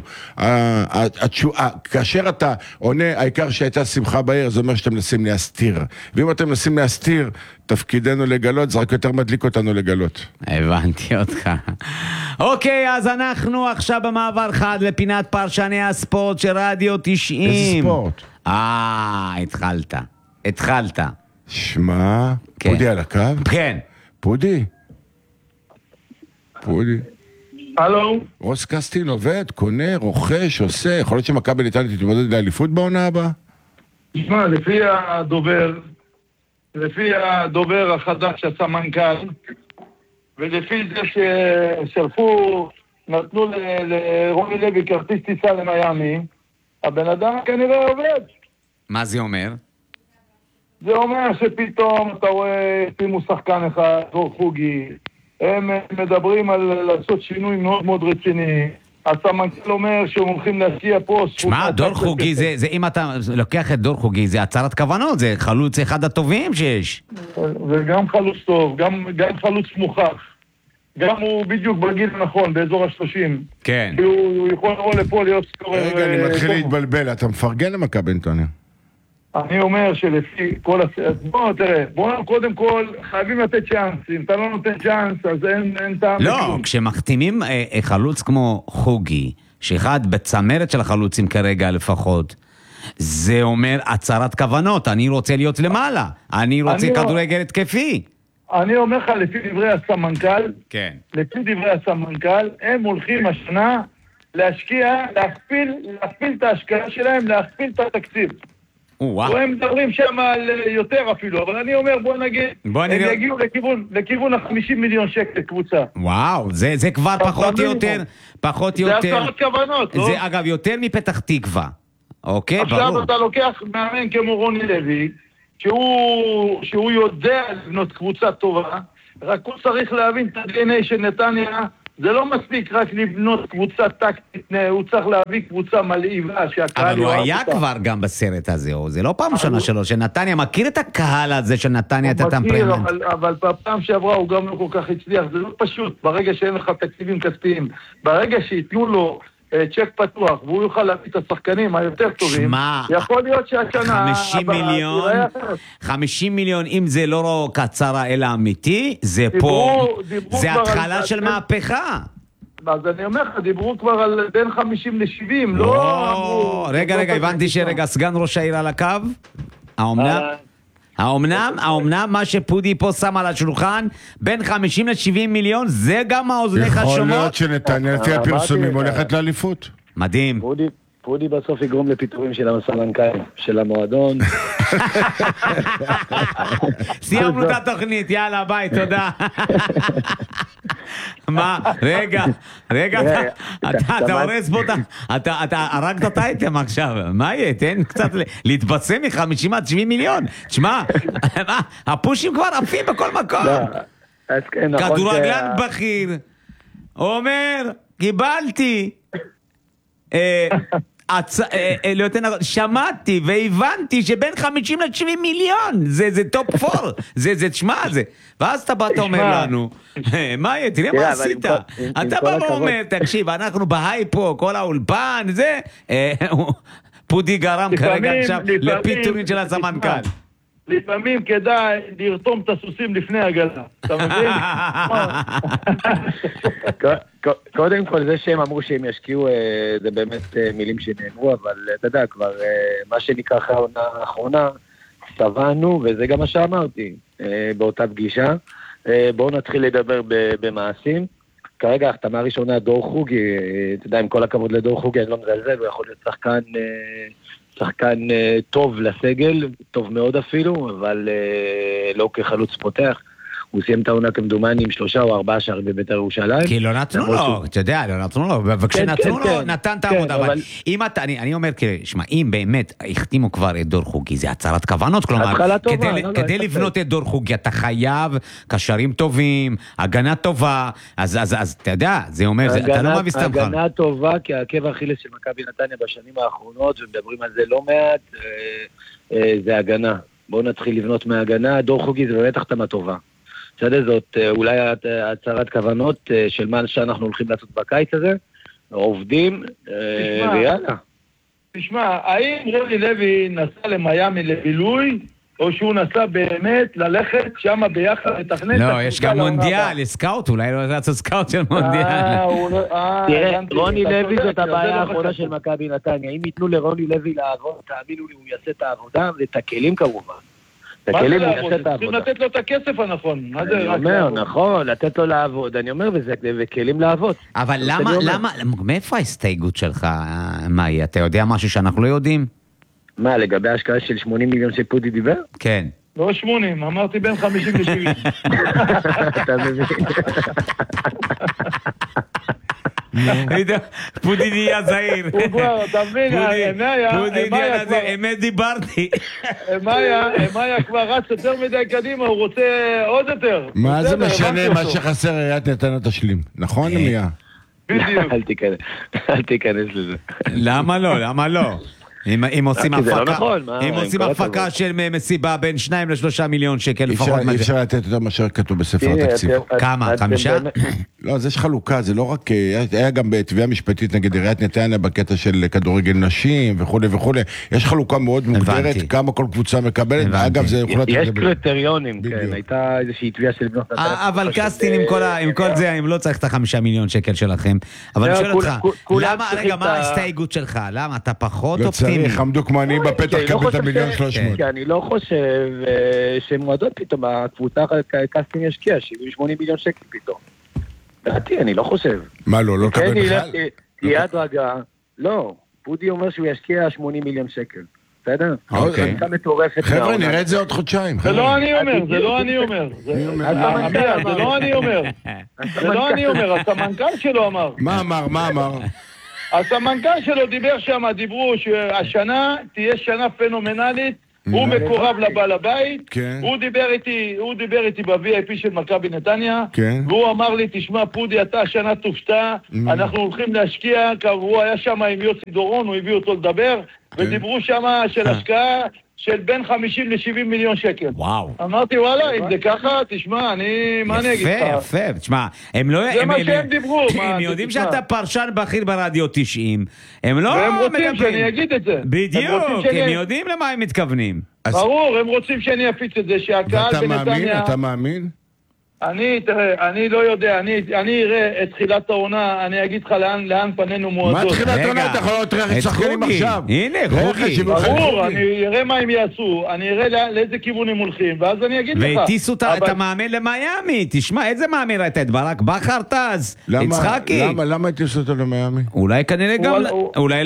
Speaker 3: כאשר אתה עונה, העיקר שהייתה שמחה בעיר, זה אומר שאתם מנסים להסתיר. ואם אתם מנסים להסתיר, תפקידנו לגלות, זה רק יותר מדליק אותנו לגלות.
Speaker 1: הבנתי אותך. אוקיי, אז אנחנו עכשיו במעבר חד לפינת פרשני הספורט של רדיו תשעים.
Speaker 3: איזה ספורט?
Speaker 1: אה, התחלת. התחלת.
Speaker 3: שמע, פודי על הקו?
Speaker 1: כן.
Speaker 3: פודי? פודי?
Speaker 4: הלו?
Speaker 3: רוס קסטין עובד, קונה, רוכש, עושה, יכול להיות שמכבי נתניה תתמודד לאליפות בעונה הבאה?
Speaker 4: תשמע, לפי הדובר, לפי הדובר החדש שעשה מנכ"ל, ולפי זה ששלחו, נתנו לרוני לוי כרטיס טיסה למיימי, הבן אדם כנראה עובד.
Speaker 1: מה זה אומר?
Speaker 4: זה אומר שפתאום אתה רואה, שימו שחקן אחד, דור חוגי, הם מדברים על לעשות שינוי מאוד מאוד רציני. הסמנכ"ל אומר שהם הולכים להשקיע פה...
Speaker 1: שמע, דור חוגי, זה, זה, אם אתה לוקח את דור חוגי, זה הצהרת כוונות, זה חלוץ אחד הטובים שיש.
Speaker 4: וגם חלוץ טוב, גם, גם חלוץ מוכח. גם הוא בדיוק בגיל הנכון, באזור השלושים.
Speaker 1: כן.
Speaker 4: הוא יכול לבוא לפה להיות סקורר...
Speaker 3: רגע, אני מתחיל להתבלבל, אתה מפרגן למכבי נתניה.
Speaker 4: אני אומר שלפי כל... בוא, תראה, בוא קודם כל חייבים לתת צ'אנס. אם אתה לא נותן צ'אנס, אז אין, אין טעם...
Speaker 1: לא, כשמחתימים אה, חלוץ כמו חוגי, שאחד בצמרת של החלוצים כרגע לפחות, זה אומר הצהרת כוונות, אני רוצה להיות למעלה, אני רוצה כדורגל התקפי.
Speaker 4: אני אומר לך, לפי דברי הסמנכ"ל,
Speaker 1: כן.
Speaker 4: לפי דברי הסמנכ"ל, הם הולכים השנה להשקיע, להכפיל, להכפיל את ההשקעה שלהם, להכפיל את התקציב.
Speaker 1: וואו.
Speaker 4: הם מדברים שם על יותר אפילו, אבל אני אומר, בוא נגיד,
Speaker 1: בוא
Speaker 4: הם
Speaker 1: נגיד...
Speaker 4: יגיעו לכיוון, לכיוון ה-חמישים מיליון שקל קבוצה.
Speaker 1: וואו, זה, זה כבר פחות או יותר, פחות או יותר.
Speaker 4: זה עשרת כוונות, לא?
Speaker 1: זה אגב יותר מפתח תקווה. אוקיי,
Speaker 4: עכשיו
Speaker 1: ברור.
Speaker 4: אתה לוקח מאמן כמו רוני לוי, שהוא, שהוא יודע לבנות קבוצה טובה, רק הוא צריך להבין את ה-די אן איי של נתניה, זה לא מספיק רק לבנות קבוצה טקטית, הוא צריך להביא קבוצה מלאיבה שהקהל...
Speaker 1: אבל הוא היה אותה. כבר גם בסרט הזה, זה לא פעם ראשונה שלו, שנתניה מכיר את הקהל הזה של נתניה, את הטמפרמנט.
Speaker 4: אבל, אבל בפעם שעברה הוא גם לא כל כך הצליח, זה לא פשוט, ברגע שאין לך תקציבים כספיים, ברגע שיתנו לו צ'ק פתוח, והוא יוכל להביא את השחקנים היותר טובים, שמה, יכול להיות שהשנה...
Speaker 1: חמישים מיליון, חמישים מיליון, אם זה לא קצרה אלא אמיתי, זה
Speaker 4: דיברו,
Speaker 1: פה,
Speaker 4: דיברו
Speaker 1: זה התחלה
Speaker 4: על...
Speaker 1: של מהפכה.
Speaker 4: אז אני אומר לך, דיברו כבר על בין חמישים לשבעים, לא...
Speaker 1: או, רגע, רגע, הבנתי שרגע, סגן ראש העיר על הקו, האומנם? האומנם, האומנם מה שפודי פה שם על השולחן, בין חמישים לשבעים מיליון, זה גם האוזניך שומעות?
Speaker 3: יכול להיות שנתניה לפי הפרסומים הולכת לאליפות.
Speaker 1: מדהים.
Speaker 5: פודי בסוף יגרום לפיטורים של המסמנכ"ל, של המועדון.
Speaker 1: סיימנו את התוכנית, יאללה, ביי, תודה. מה, רגע, רגע, אתה הורס פה, אתה הרגת את האייטם עכשיו, מה יהיה? תן קצת להתבשם מ-חמישים עד שבעים מיליון. תשמע, הפושים כבר עפים בכל מקום. כדורגלן בכיר, אומר, קיבלתי, שמעתי והבנתי שבין חמישים לשבעים מיליון זה טופ פור, זה תשמע זה, ואז אתה באת אומר לנו מה יהיה, תראה מה עשית, אתה בא ואומר תקשיב, אנחנו בהיי פה, כל האולפן זה, פודי גרם כרגע עכשיו לפיטורין של הסמנכ"ל.
Speaker 4: לפעמים כדאי לרתום את הסוסים לפני הגלה, אתה מבין?
Speaker 5: קודם כל זה שהם אמרו שהם ישקיעו, זה באמת מילים שנאמרו, אבל אתה יודע, כבר מה שנקרא אחרי העונה האחרונה, סבנו, וזה גם מה שאמרתי באותה פגישה. בואו נתחיל לדבר במעשים. כרגע החתמה ראשונה דור חוגי, אתה יודע, עם כל הכבוד לדור חוגי, אני לא מזלזל, הוא יכול להיות שחקן... שחקן טוב לסגל, טוב מאוד אפילו, אבל לא כחלוץ פותח. הוא סיים את העונה כמדומני עם שלושה או ארבעה שערים בבית"ר ירושלים.
Speaker 1: כי לא נתנו לו, אתה יודע, לא נתנו לו, וכשנתנו לו, נתן את העבודה. אבל אם אתה, אני אומר, שמע, אם באמת החתימו כבר את דור חוגי, זה הצהרת כוונות, כלומר, כדי לבנות את דור חוגי, אתה חייב קשרים טובים, הגנה טובה, אז אתה יודע, זה אומר, אתה לא מביא סתם חלק.
Speaker 5: הגנה טובה, כי העקב האכילס של מכבי נתניה בשנים האחרונות, ומדברים על זה לא מעט, זה הגנה. בואו נתחיל לבנות מהגנה, דור חוגי זה באמת החתמה טובה. בסדר, זאת אולי הצהרת כוונות של מה שאנחנו הולכים לעשות בקיץ הזה, עובדים, ויאללה.
Speaker 4: תשמע, האם רוני לוי נסע למיימי לבילוי, או שהוא נסע באמת ללכת שם ביחד לתכנן?
Speaker 1: לא, יש גם מונדיאל, סקאוט, אולי לא לעשות סקאוט של מונדיאל.
Speaker 5: תראה, רוני לוי זאת הבעיה האחרונה של מכבי נתניה. אם ייתנו לרוני לוי לעבוד, תאמינו לי, הוא יעשה את העבודה, ואת הכלים כמובן.
Speaker 4: מה זה לעבוד? צריכים לתת לו את הכסף הנכון.
Speaker 5: אני אומר, נכון, לתת לו לעבוד, אני אומר, וכלים לעבוד.
Speaker 1: אבל למה, למה, מאיפה ההסתייגות שלך, מאי? אתה יודע משהו שאנחנו לא יודעים?
Speaker 5: מה, לגבי ההשקעה של שמונים מיליון שפודי דיבר?
Speaker 1: כן.
Speaker 4: לא שמונים, אמרתי בין חמישים לשבעים.
Speaker 5: אתה מבין.
Speaker 1: פודי נהיה זהיר.
Speaker 4: הוא כבר, אתה מבין,
Speaker 1: פודי נהיה זהיר, אמת דיברתי.
Speaker 4: אמיה כבר רץ יותר מדי קדימה, הוא רוצה עוד יותר.
Speaker 3: מה זה משנה, מה שחסר עיריית נתניה תשלים, נכון אמיה?
Speaker 4: בדיוק.
Speaker 5: אל תיכנס לזה.
Speaker 1: למה לא, למה לא? אם עושים הפקה, אם עושים הפקה של מסיבה בין שניים לשלושה מיליון שקל לפחות.
Speaker 3: אי אפשר לתת יותר מאשר כתוב בספר התקציב.
Speaker 1: כמה? חמישה?
Speaker 3: לא, אז יש חלוקה, זה לא רק, היה גם בתביעה משפטית נגד עיריית נתניה בקטע של כדורגל נשים וכו' וכו'. יש חלוקה מאוד מוגדרת, כמה כל קבוצה מקבלת, ואגב זה יכול
Speaker 5: יש קריטריונים, כן, הייתה איזושהי תביעה של בנות נתניה.
Speaker 1: אבל קסטין עם כל זה, אם לא צריך את החמישה מיליון שקל שלכם. אבל אני שואל אותך, רגע, מה ההסתייגות שלך? למה אתה פחות אופטימי?
Speaker 3: צריך, עמדו כמו עניים בפתח קבל את המיליון שלוש מאות.
Speaker 5: כי אני לא חושב שמועדות פתאום, הקבוצה קאסטינג ישקיע שבעים ושמונים מיליון שקל פתאום. דעתי, אני לא חושב.
Speaker 3: מה לא, לא קבל בכלל?
Speaker 5: תהיה הדרגה, לא, פודי אומר שהוא ישקיע שמונים מיליון שקל. בסדר?
Speaker 3: אוקיי. חבר'ה, נראה את זה עוד חודשיים.
Speaker 4: זה לא אני אומר, זה לא אני אומר. זה לא אני אומר. זה לא אני אומר, הסמנכ"ל שלו אמר.
Speaker 3: מה אמר, מה אמר?
Speaker 4: הסמנכ"ל שלו דיבר שם, דיברו שהשנה תהיה שנה פנומנלית, הוא מקורב לבעל הבית, הוא דיבר איתי, הוא דיבר איתי ב-וי איי פי של מכבי נתניה, והוא אמר לי, תשמע פודי, אתה השנה תופתע, אנחנו הולכים להשקיע, הוא היה שם עם יוסי דורון, הוא הביא אותו לדבר, ודיברו שם של השקעה של בין חמישים לשבעים מיליון שקל.
Speaker 1: וואו.
Speaker 4: אמרתי, וואלה, אם זה ככה, תשמע, אני, מה אני אגיד לך?
Speaker 1: יפה, יפה, תשמע, הם לא...
Speaker 4: זה מה שהם דיברו.
Speaker 1: הם יודעים שאתה פרשן בכיר ברדיו תשעים. הם לא...
Speaker 4: והם רוצים שאני אגיד את זה.
Speaker 1: בדיוק, הם יודעים למה הם מתכוונים.
Speaker 4: ברור, הם רוצים שאני אפיץ את זה, שהקהל בנתניה...
Speaker 3: ואתה מאמין? אתה מאמין?
Speaker 4: אני, תראה, אני לא יודע, אני, אני אראה את תחילת העונה, אני אגיד לך לאן, לאן פנינו מועדות.
Speaker 3: מה תחילת העונה? אתה יכול לראות רכש שחקנים עכשיו.
Speaker 1: הנה, חוגי.
Speaker 4: ברור, אני אראה מה הם יעשו, אני אראה לא, לאיזה כיוון הם הולכים, ואז אני אגיד לך.
Speaker 1: והטיסו אבל... את המאמן למיימי, תשמע, איזה מאמן ראית את ברק בכר טז, יצחקי.
Speaker 3: למה, למה הטיסו אותו למיימי?
Speaker 1: אולי כנראה גם, אולי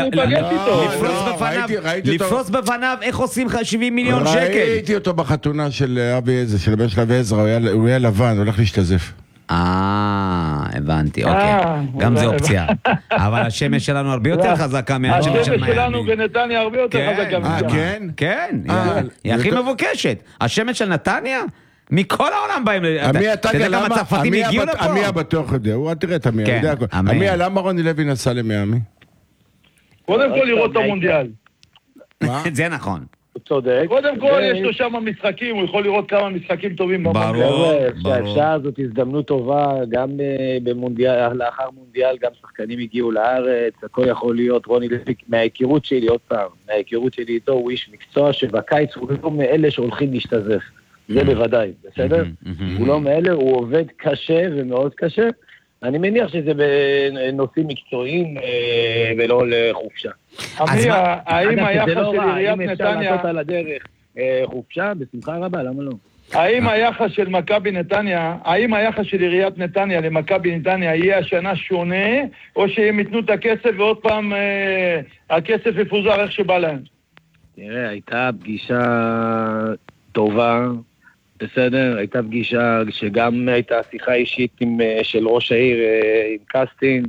Speaker 1: לפרוס בפניו איך עושים לך שבעים מיליון שקל.
Speaker 3: ראיתי אותו בחתונה של אבי עזרא, של הבן של אבי עזרא, הוא היה לבן, הולך להשתזף.
Speaker 1: אה, הבנתי, אוקיי. גם זה אופציה. אבל השמש שלנו הרבה יותר חזקה מהשמש של מיימי.
Speaker 4: השמש שלנו בנתניה הרבה יותר חזקה.
Speaker 3: אה, כן?
Speaker 1: כן, היא הכי מבוקשת. השמש של נתניה? מכל העולם באים... אתה יודע כמה צרפתים הגיעו לפה?
Speaker 3: עמיה בטוח יודע, הוא תראה את עמיה. עמיה, למה רוני לוי נסע למיימי?
Speaker 4: קודם כל לראות את המונדיאל.
Speaker 1: זה נכון.
Speaker 5: הוא צודק.
Speaker 4: קודם כל יש לו שם משחקים, הוא יכול לראות כמה משחקים טובים במונדיאל.
Speaker 1: ברור, ברור.
Speaker 5: אפשר, זאת הזדמנות טובה, גם במונדיאל, לאחר מונדיאל, גם שחקנים הגיעו לארץ, הכל יכול להיות, רוני לוי, מההיכרות שלי, עוד פעם, מההיכרות שלי איתו, הוא איש מקצוע שבקיץ הוא לא מאלה שהולכים להשתזף. זה בוודאי, בסדר? הוא לא מאלה, הוא עובד קשה ומאוד קשה. אני מניח שזה בנושאים מקצועיים ולא לחופשה.
Speaker 4: האם היחס של עיריית נתניה...
Speaker 5: אם אפשר לעשות על הדרך חופשה, בשמחה רבה, למה לא?
Speaker 4: האם היחס של מכבי נתניה, האם היחס של עיריית נתניה למכבי נתניה יהיה השנה שונה, או שהם ייתנו את הכסף ועוד פעם הכסף יפוזר איך שבא להם?
Speaker 5: תראה, הייתה פגישה טובה, בסדר, הייתה פגישה שגם הייתה שיחה אישית עם, של ראש העיר עם קאסטין,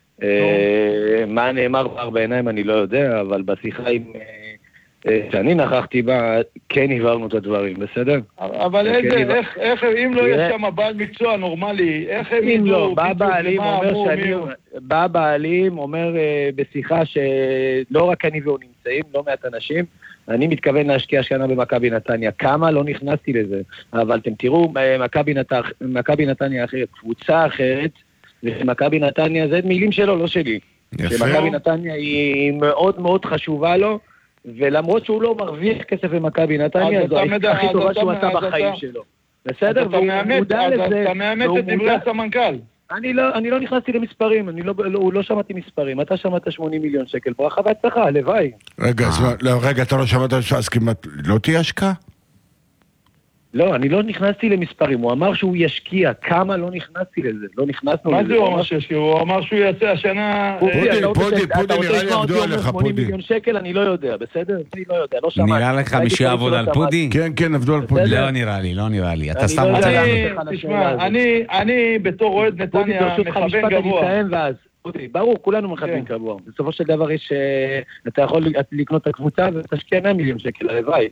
Speaker 5: מה נאמר כבר בעיניים אני לא יודע, אבל בשיחה עם, שאני נכחתי בה, כן הבהרנו את הדברים, בסדר?
Speaker 4: אבל איזה, איך, איך, אם לא יש שם בעל מקצוע נורמלי, איך הם ידעו?
Speaker 5: בא בעלים אומר שאני, בא בעלים אומר בשיחה שלא רק אני והוא נמצאים, לא מעט אנשים, אני מתכוון להשקיע השנה במכבי נתניה. כמה לא נכנסתי לזה. אבל אתם תראו, מכבי נתניה, מכבי נתניה אחרת, קבוצה אחרת, ומכבי נתניה, זה מילים שלו, לא שלי. שמכבי נתניה היא מאוד מאוד חשובה לו, ולמרות שהוא לא מרוויח כסף במכבי נתניה, זו העסקה הכי טובה שהוא עשה בחיים שלו. בסדר?
Speaker 4: אתה מאמת את דברי הסמנכ"ל.
Speaker 5: אני לא, אני לא נכנסתי למספרים, אני לא, לא, לא שמעתי מספרים, אתה שמעת שמונים מיליון שקל, ברכה והצלחה, הלוואי.
Speaker 3: רגע, לא, רגע, אתה לא שמעת אז כמעט, לא תהיה השקעה?
Speaker 5: לא, אני לא נכנסתי למספרים, הוא אמר שהוא ישקיע, כמה לא נכנסתי לזה, לא נכנסנו
Speaker 4: לזה. מה זה הוא אמר שישקיע? הוא אמר שהוא יעשה השנה...
Speaker 3: פודי, פודי, פודי, נראה לי עבדו עליך, פודי.
Speaker 5: שמונים מיליון שקל, אני לא יודע, בסדר? אני לא יודע, לא שמעתי.
Speaker 1: נראה לך מישהו יעבוד על פודי?
Speaker 3: כן, כן, עבדו על פודי.
Speaker 1: לא נראה לי, לא נראה לי, אתה סתם...
Speaker 4: תשמע, אני בתור אוהד נתניה מכוון גבוה.
Speaker 5: ברור, כולנו מכוונים גבוה. בסופו של דבר יש... אתה יכול לקנות את הקבוצה ותשקיע מאה מיליון שקל, הלוואי.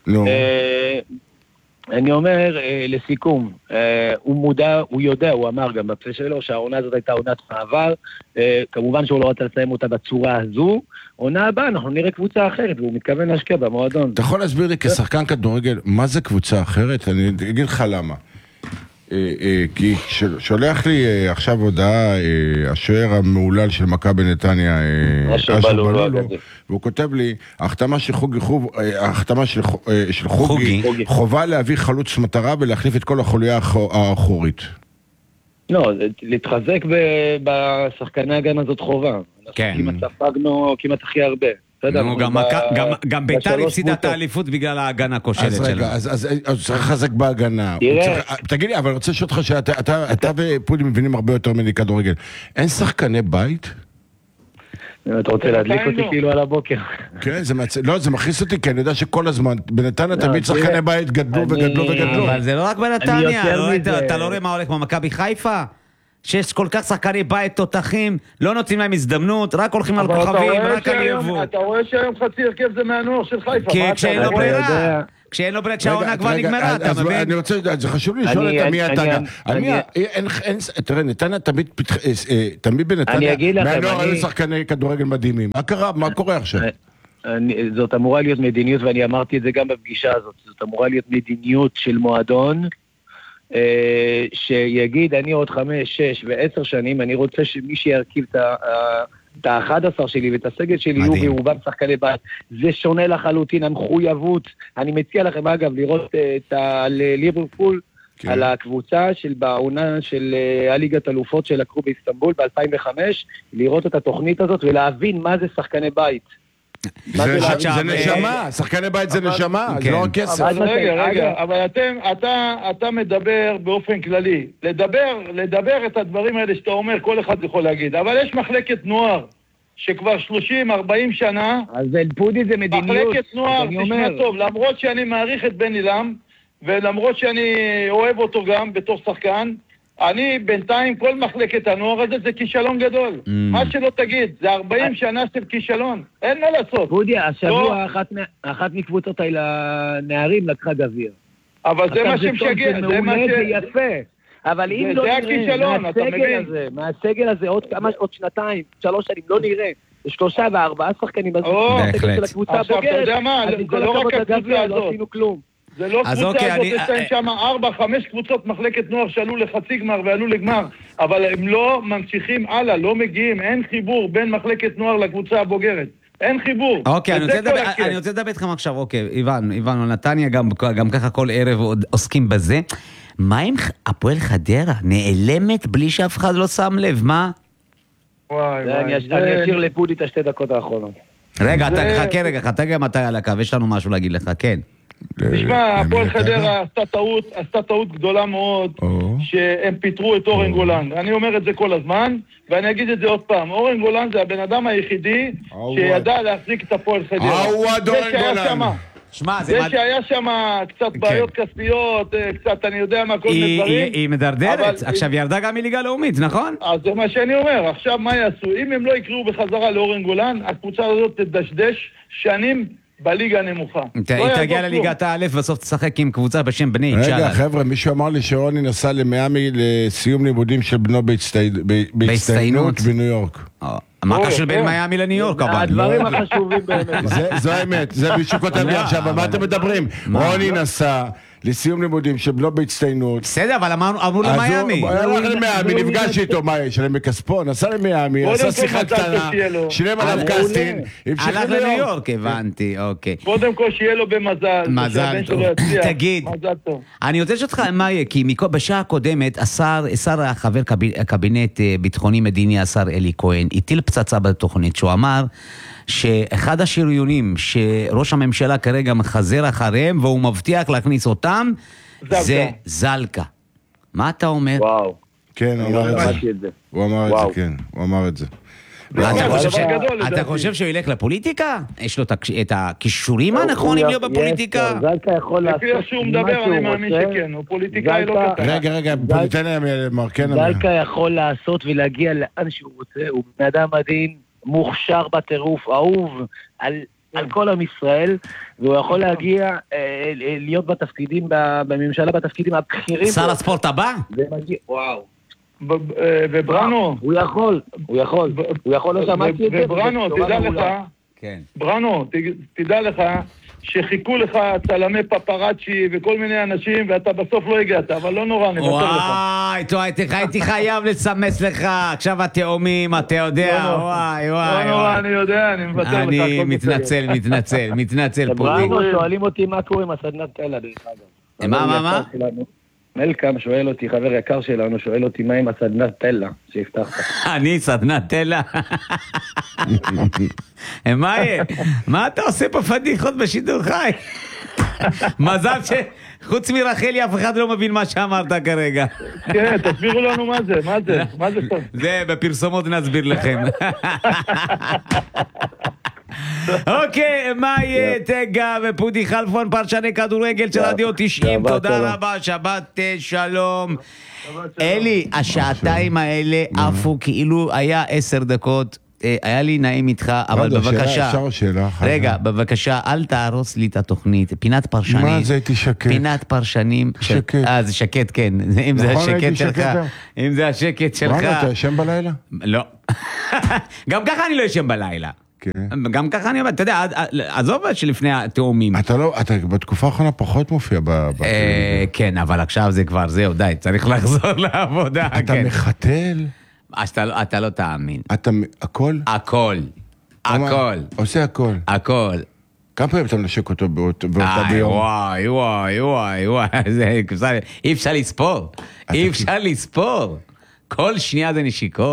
Speaker 5: אני אומר, לסיכום, הוא מודע, הוא יודע, הוא אמר גם בפסק שלו שהעונה הזאת הייתה עונת מעבר, כמובן שהוא לא רצה לסיים אותה בצורה הזו, עונה הבאה אנחנו נראה קבוצה אחרת, והוא מתכוון להשקיע במועדון.
Speaker 3: אתה יכול להסביר לי כשחקן כדורגל, מה זה קבוצה אחרת? אני אגיד לך למה. כי שולח לי עכשיו הודעה השוער המעולל של מכבי נתניה, אשר בלולו, והוא כותב לי, ההחתמה של חוגי, ההחתמה של חוגי חובה להביא חלוץ מטרה ולהחליף את כל החוליה האחורית.
Speaker 5: לא, להתחזק בשחקני הגן הזאת חובה. כמעט ספגנו כמעט הכי הרבה.
Speaker 1: נו, גם בית"ר הפסידה את האליפות בגלל ההגנה הכושלת שלה.
Speaker 3: אז רגע, אז צריך לחזק בהגנה. תגיד לי, אבל אני רוצה לשאול אותך שאתה ופודי מבינים הרבה יותר ממני כדורגל. אין שחקני בית?
Speaker 5: אתה רוצה להדליק אותי כאילו על הבוקר.
Speaker 3: כן, לא, זה מכניס אותי, כי אני יודע שכל הזמן, בנתניה תמיד שחקני בית גדלו וגדלו וגדלו.
Speaker 1: אבל זה לא רק בנתניה, אתה לא רואה מה הולך במכבי חיפה? שיש כל כך שחקני בית תותחים, לא נותנים להם הזדמנות, רק הולכים על כוכבים, רק על יבוא.
Speaker 4: אתה רואה שהיום חצי הרכב זה מהנוער של חיפה.
Speaker 1: כי כשאין לו ברירה, כשאין לו ברירה, כשהעונה כבר נגמרה, אתה מבין?
Speaker 3: אני רוצה, זה חשוב לי לשאול את מי אתה גם. תראה, נתניה תמיד בנתניה, מהנוער היו שחקני כדורגל מדהימים. מה קרה? מה קורה עכשיו?
Speaker 5: זאת אמורה להיות מדיניות, ואני אמרתי את זה גם בפגישה הזאת, זאת אמורה להיות מדיניות של מועדון, שיגיד, אני עוד חמש, שש ועשר שנים, אני רוצה שמי שירכיב את ה-אחד עשר שלי ואת הסגל שלי יהיו ברובם שחקני בית. זה שונה לחלוטין, המחויבות. אני מציע לכם, אגב, לראות את ליברפול על הקבוצה של בעונה של הליגת אלופות שלקחו באיסטנבול ב-אלפיים וחמש, לראות את התוכנית הזאת ולהבין מה זה שחקני בית.
Speaker 3: זה נשמה, שחקני בית זה נשמה, זה לא כסף.
Speaker 4: רגע, רגע, אבל אתה מדבר באופן כללי, לדבר את הדברים האלה שאתה אומר, כל אחד יכול להגיד, אבל יש מחלקת נוער שכבר שלושים ארבעים שנה,
Speaker 5: אז פודי זה מדיניות,
Speaker 4: מחלקת נוער, תשמע טוב, למרות שאני מעריך את בן אילם, ולמרות שאני אוהב אותו גם בתור שחקן, אני בינתיים, כל מחלקת הנוער הזה זה כישלון גדול. Mm. מה שלא תגיד, זה ארבעים שנה של כישלון. אין מה לעשות.
Speaker 5: פודי, השבוע אחת, אחת מקבוצות הנערים לקחה גביר.
Speaker 4: אבל זה מה שמשגע, זה מה ש...
Speaker 5: זה יפה. אבל אם לא נראה, מהסגל הזה, מהסגל הזה עוד כמה, עוד שנתיים, שלוש שנים, לא נראה. יש שלושה וארבעה שחקנים בזמן של הקבוצה הבוגרת.
Speaker 4: עכשיו, אתה יודע מה, זה לא רק הקבוצה הזאת.
Speaker 5: לא עשינו כלום.
Speaker 4: זה לא קבוצה הזאת, יש להם שם ארבע, חמש קבוצות מחלקת נוער שעלו לחצי גמר ועלו לגמר, אבל הם לא ממשיכים הלאה, לא מגיעים, אין חיבור בין מחלקת נוער לקבוצה הבוגרת. אין חיבור.
Speaker 1: אוקיי, אני רוצה לדבר איתכם עכשיו, אוקיי, איוון, איוון, נתניה גם ככה כל ערב עוסקים בזה. מה עם הפועל חדרה? נעלמת בלי שאף אחד לא שם לב, מה?
Speaker 4: וואי וואי.
Speaker 5: אני אשאיר לפודי את השתי דקות האחרונות.
Speaker 1: רגע, חכה רגע, חכה גם אתה על הקו, יש לנו משהו להגיד לך, כן.
Speaker 4: תשמע, הפועל חדרה עשתה טעות, עשתה טעות גדולה מאוד, שהם פיתרו את אורן גולן. אני אומר את זה כל הזמן, ואני אגיד את זה עוד פעם. אורן גולן זה הבן אדם היחידי שידע להחזיק את הפועל חדרה.
Speaker 3: עווד אורן גולן.
Speaker 4: זה שהיה שם קצת בעיות כספיות, קצת אני יודע מה, כל מיני דברים.
Speaker 1: היא מדרדרת, עכשיו ירדה גם מליגה לאומית, נכון?
Speaker 4: אז זה מה שאני אומר, עכשיו מה יעשו? אם הם לא יקראו בחזרה לאורן גולן, הקבוצה הזאת תדשדש שנים בליגה הנמוכה.
Speaker 1: היא תגיע לליגת הא' בסוף תשחק עם קבוצה בשם בני צ'אלה.
Speaker 3: רגע חבר'ה, מישהו אמר לי שרוני נסע למיאמי לסיום לימודים של בנו בהצטיינות בניו יורק.
Speaker 1: מה קשור בין מיאמי לניו יורק?
Speaker 5: הדברים החשובים באמת.
Speaker 3: זו האמת, זה מישהו כותב לי עכשיו, על מה אתם מדברים? רוני נסע לסיום לימודים שבנו בהצטיינות.
Speaker 1: בסדר, אבל אמרו למיאמי.
Speaker 3: הוא הלך למיאמי, נפגש איתו, מה יש? שלם בכספו, נסע למיאמי, עשה שיחה קטנה, שילם עליו קסטין,
Speaker 1: הלך לניו יורק, הבנתי, אוקיי.
Speaker 4: קודם כל שיהיה לו במזל.
Speaker 1: מזל טוב. תגיד, אני רוצה לשאול אותך מה יהיה, כי בשעה הקודמת, השר החבר קבינט ביטחוני מדיני, השר אלי כהן, הטיל פצצה בתוכנית, שהוא אמר שאחד השריונים שראש הממשלה כרגע מחזר אחריהם והוא מבטיח להכניס אותם זה זלקה. מה אתה אומר?
Speaker 5: וואו.
Speaker 3: כן, הוא אמר את זה. הוא אמר את זה, כן. הוא אמר את זה.
Speaker 1: אתה חושב שהוא ילך לפוליטיקה? יש לו את הכישורים הנכונים להיות בפוליטיקה?
Speaker 5: זלקה יכול לעשות
Speaker 4: לפי שהוא מדבר, אני מאמין שכן. הוא פוליטיקאי לא קטן.
Speaker 3: רגע, רגע, תן להם מרקן.
Speaker 5: זלקה יכול לעשות ולהגיע לאן שהוא רוצה. הוא בן אדם מדהים, מוכשר בטירוף, אהוב על, על כל עם ישראל, והוא יכול להגיע, אה, להיות בתפקידים, בממשלה בתפקידים הבכירים.
Speaker 1: שר הספורט הבא?
Speaker 5: זה מגיע, וואו.
Speaker 4: ובראנו.
Speaker 5: הוא יכול, הוא יכול, הוא יכול, לא שמעתי את זה.
Speaker 4: ובראנו, תדע לך, בראנו, תדע לך, שחיכו לך צלמי פפראצ'י וכל מיני אנשים, ואתה בסוף לא הגעת, אבל לא נורא, נבטר לך.
Speaker 1: וואי, הייתי חייב לסמס לך, עכשיו התאומים, אתה יודע, וואי, וואי.
Speaker 4: לא נורא, אני יודע, אני מבטר לך.
Speaker 1: אני מתנצל, מתנצל, מתנצל פה.
Speaker 5: בראנו, שואלים אותי מה קורה עם הסדנת תלה, דרך אגב.
Speaker 1: מה, מה, מה?
Speaker 5: מלקם שואל אותי, חבר יקר שלנו, שואל אותי מה עם הסדנת תלה שהבטחת.
Speaker 1: אני סדנת תלה? מה יהיה? מה אתה עושה פה פדיחות בשידור חי? מזל שחוץ מרחלי אף אחד לא מבין מה שאמרת כרגע.
Speaker 4: כן, תסבירו לנו מה זה, מה זה, מה זה טוב.
Speaker 1: זה בפרסומות נסביר לכם. אוקיי, מה יהיה? תגה ופודי חלפון, פרשני כדורגל של רדיו תשעים, תודה רבה, שבת שלום. אלי, השעתיים האלה עפו כאילו היה עשר דקות. היה לי נעים איתך, אבל בבקשה, רגע, בבקשה, אל תהרוס לי את התוכנית, פינת פרשנים.
Speaker 3: מה זה הייתי שקט?
Speaker 1: פינת פרשנים.
Speaker 3: שקט.
Speaker 1: אה, זה שקט, כן. אם זה השקט שלך. אם זה השקט שלך.
Speaker 3: מה, אתה ישן בלילה?
Speaker 1: לא. גם ככה אני לא ישן בלילה. גם ככה אני אומר, אתה יודע, עזוב שלפני התאומים.
Speaker 3: אתה לא, אתה בתקופה האחרונה פחות מופיע בטלוויזיה.
Speaker 1: כן, אבל עכשיו זה כבר, זהו, די, צריך לחזור לעבודה.
Speaker 3: אתה מחתל?
Speaker 1: אתה לא תאמין.
Speaker 3: אתה, הכל?
Speaker 1: הכל. הכל.
Speaker 3: עושה הכל.
Speaker 1: הכל.
Speaker 3: כמה פעמים אתה מנשק אותו באותה ביום?
Speaker 1: וואי, וואי, וואי, וואי, אי אפשר לספור. אי אפשר לספור. כל שנייה זה נשיקות.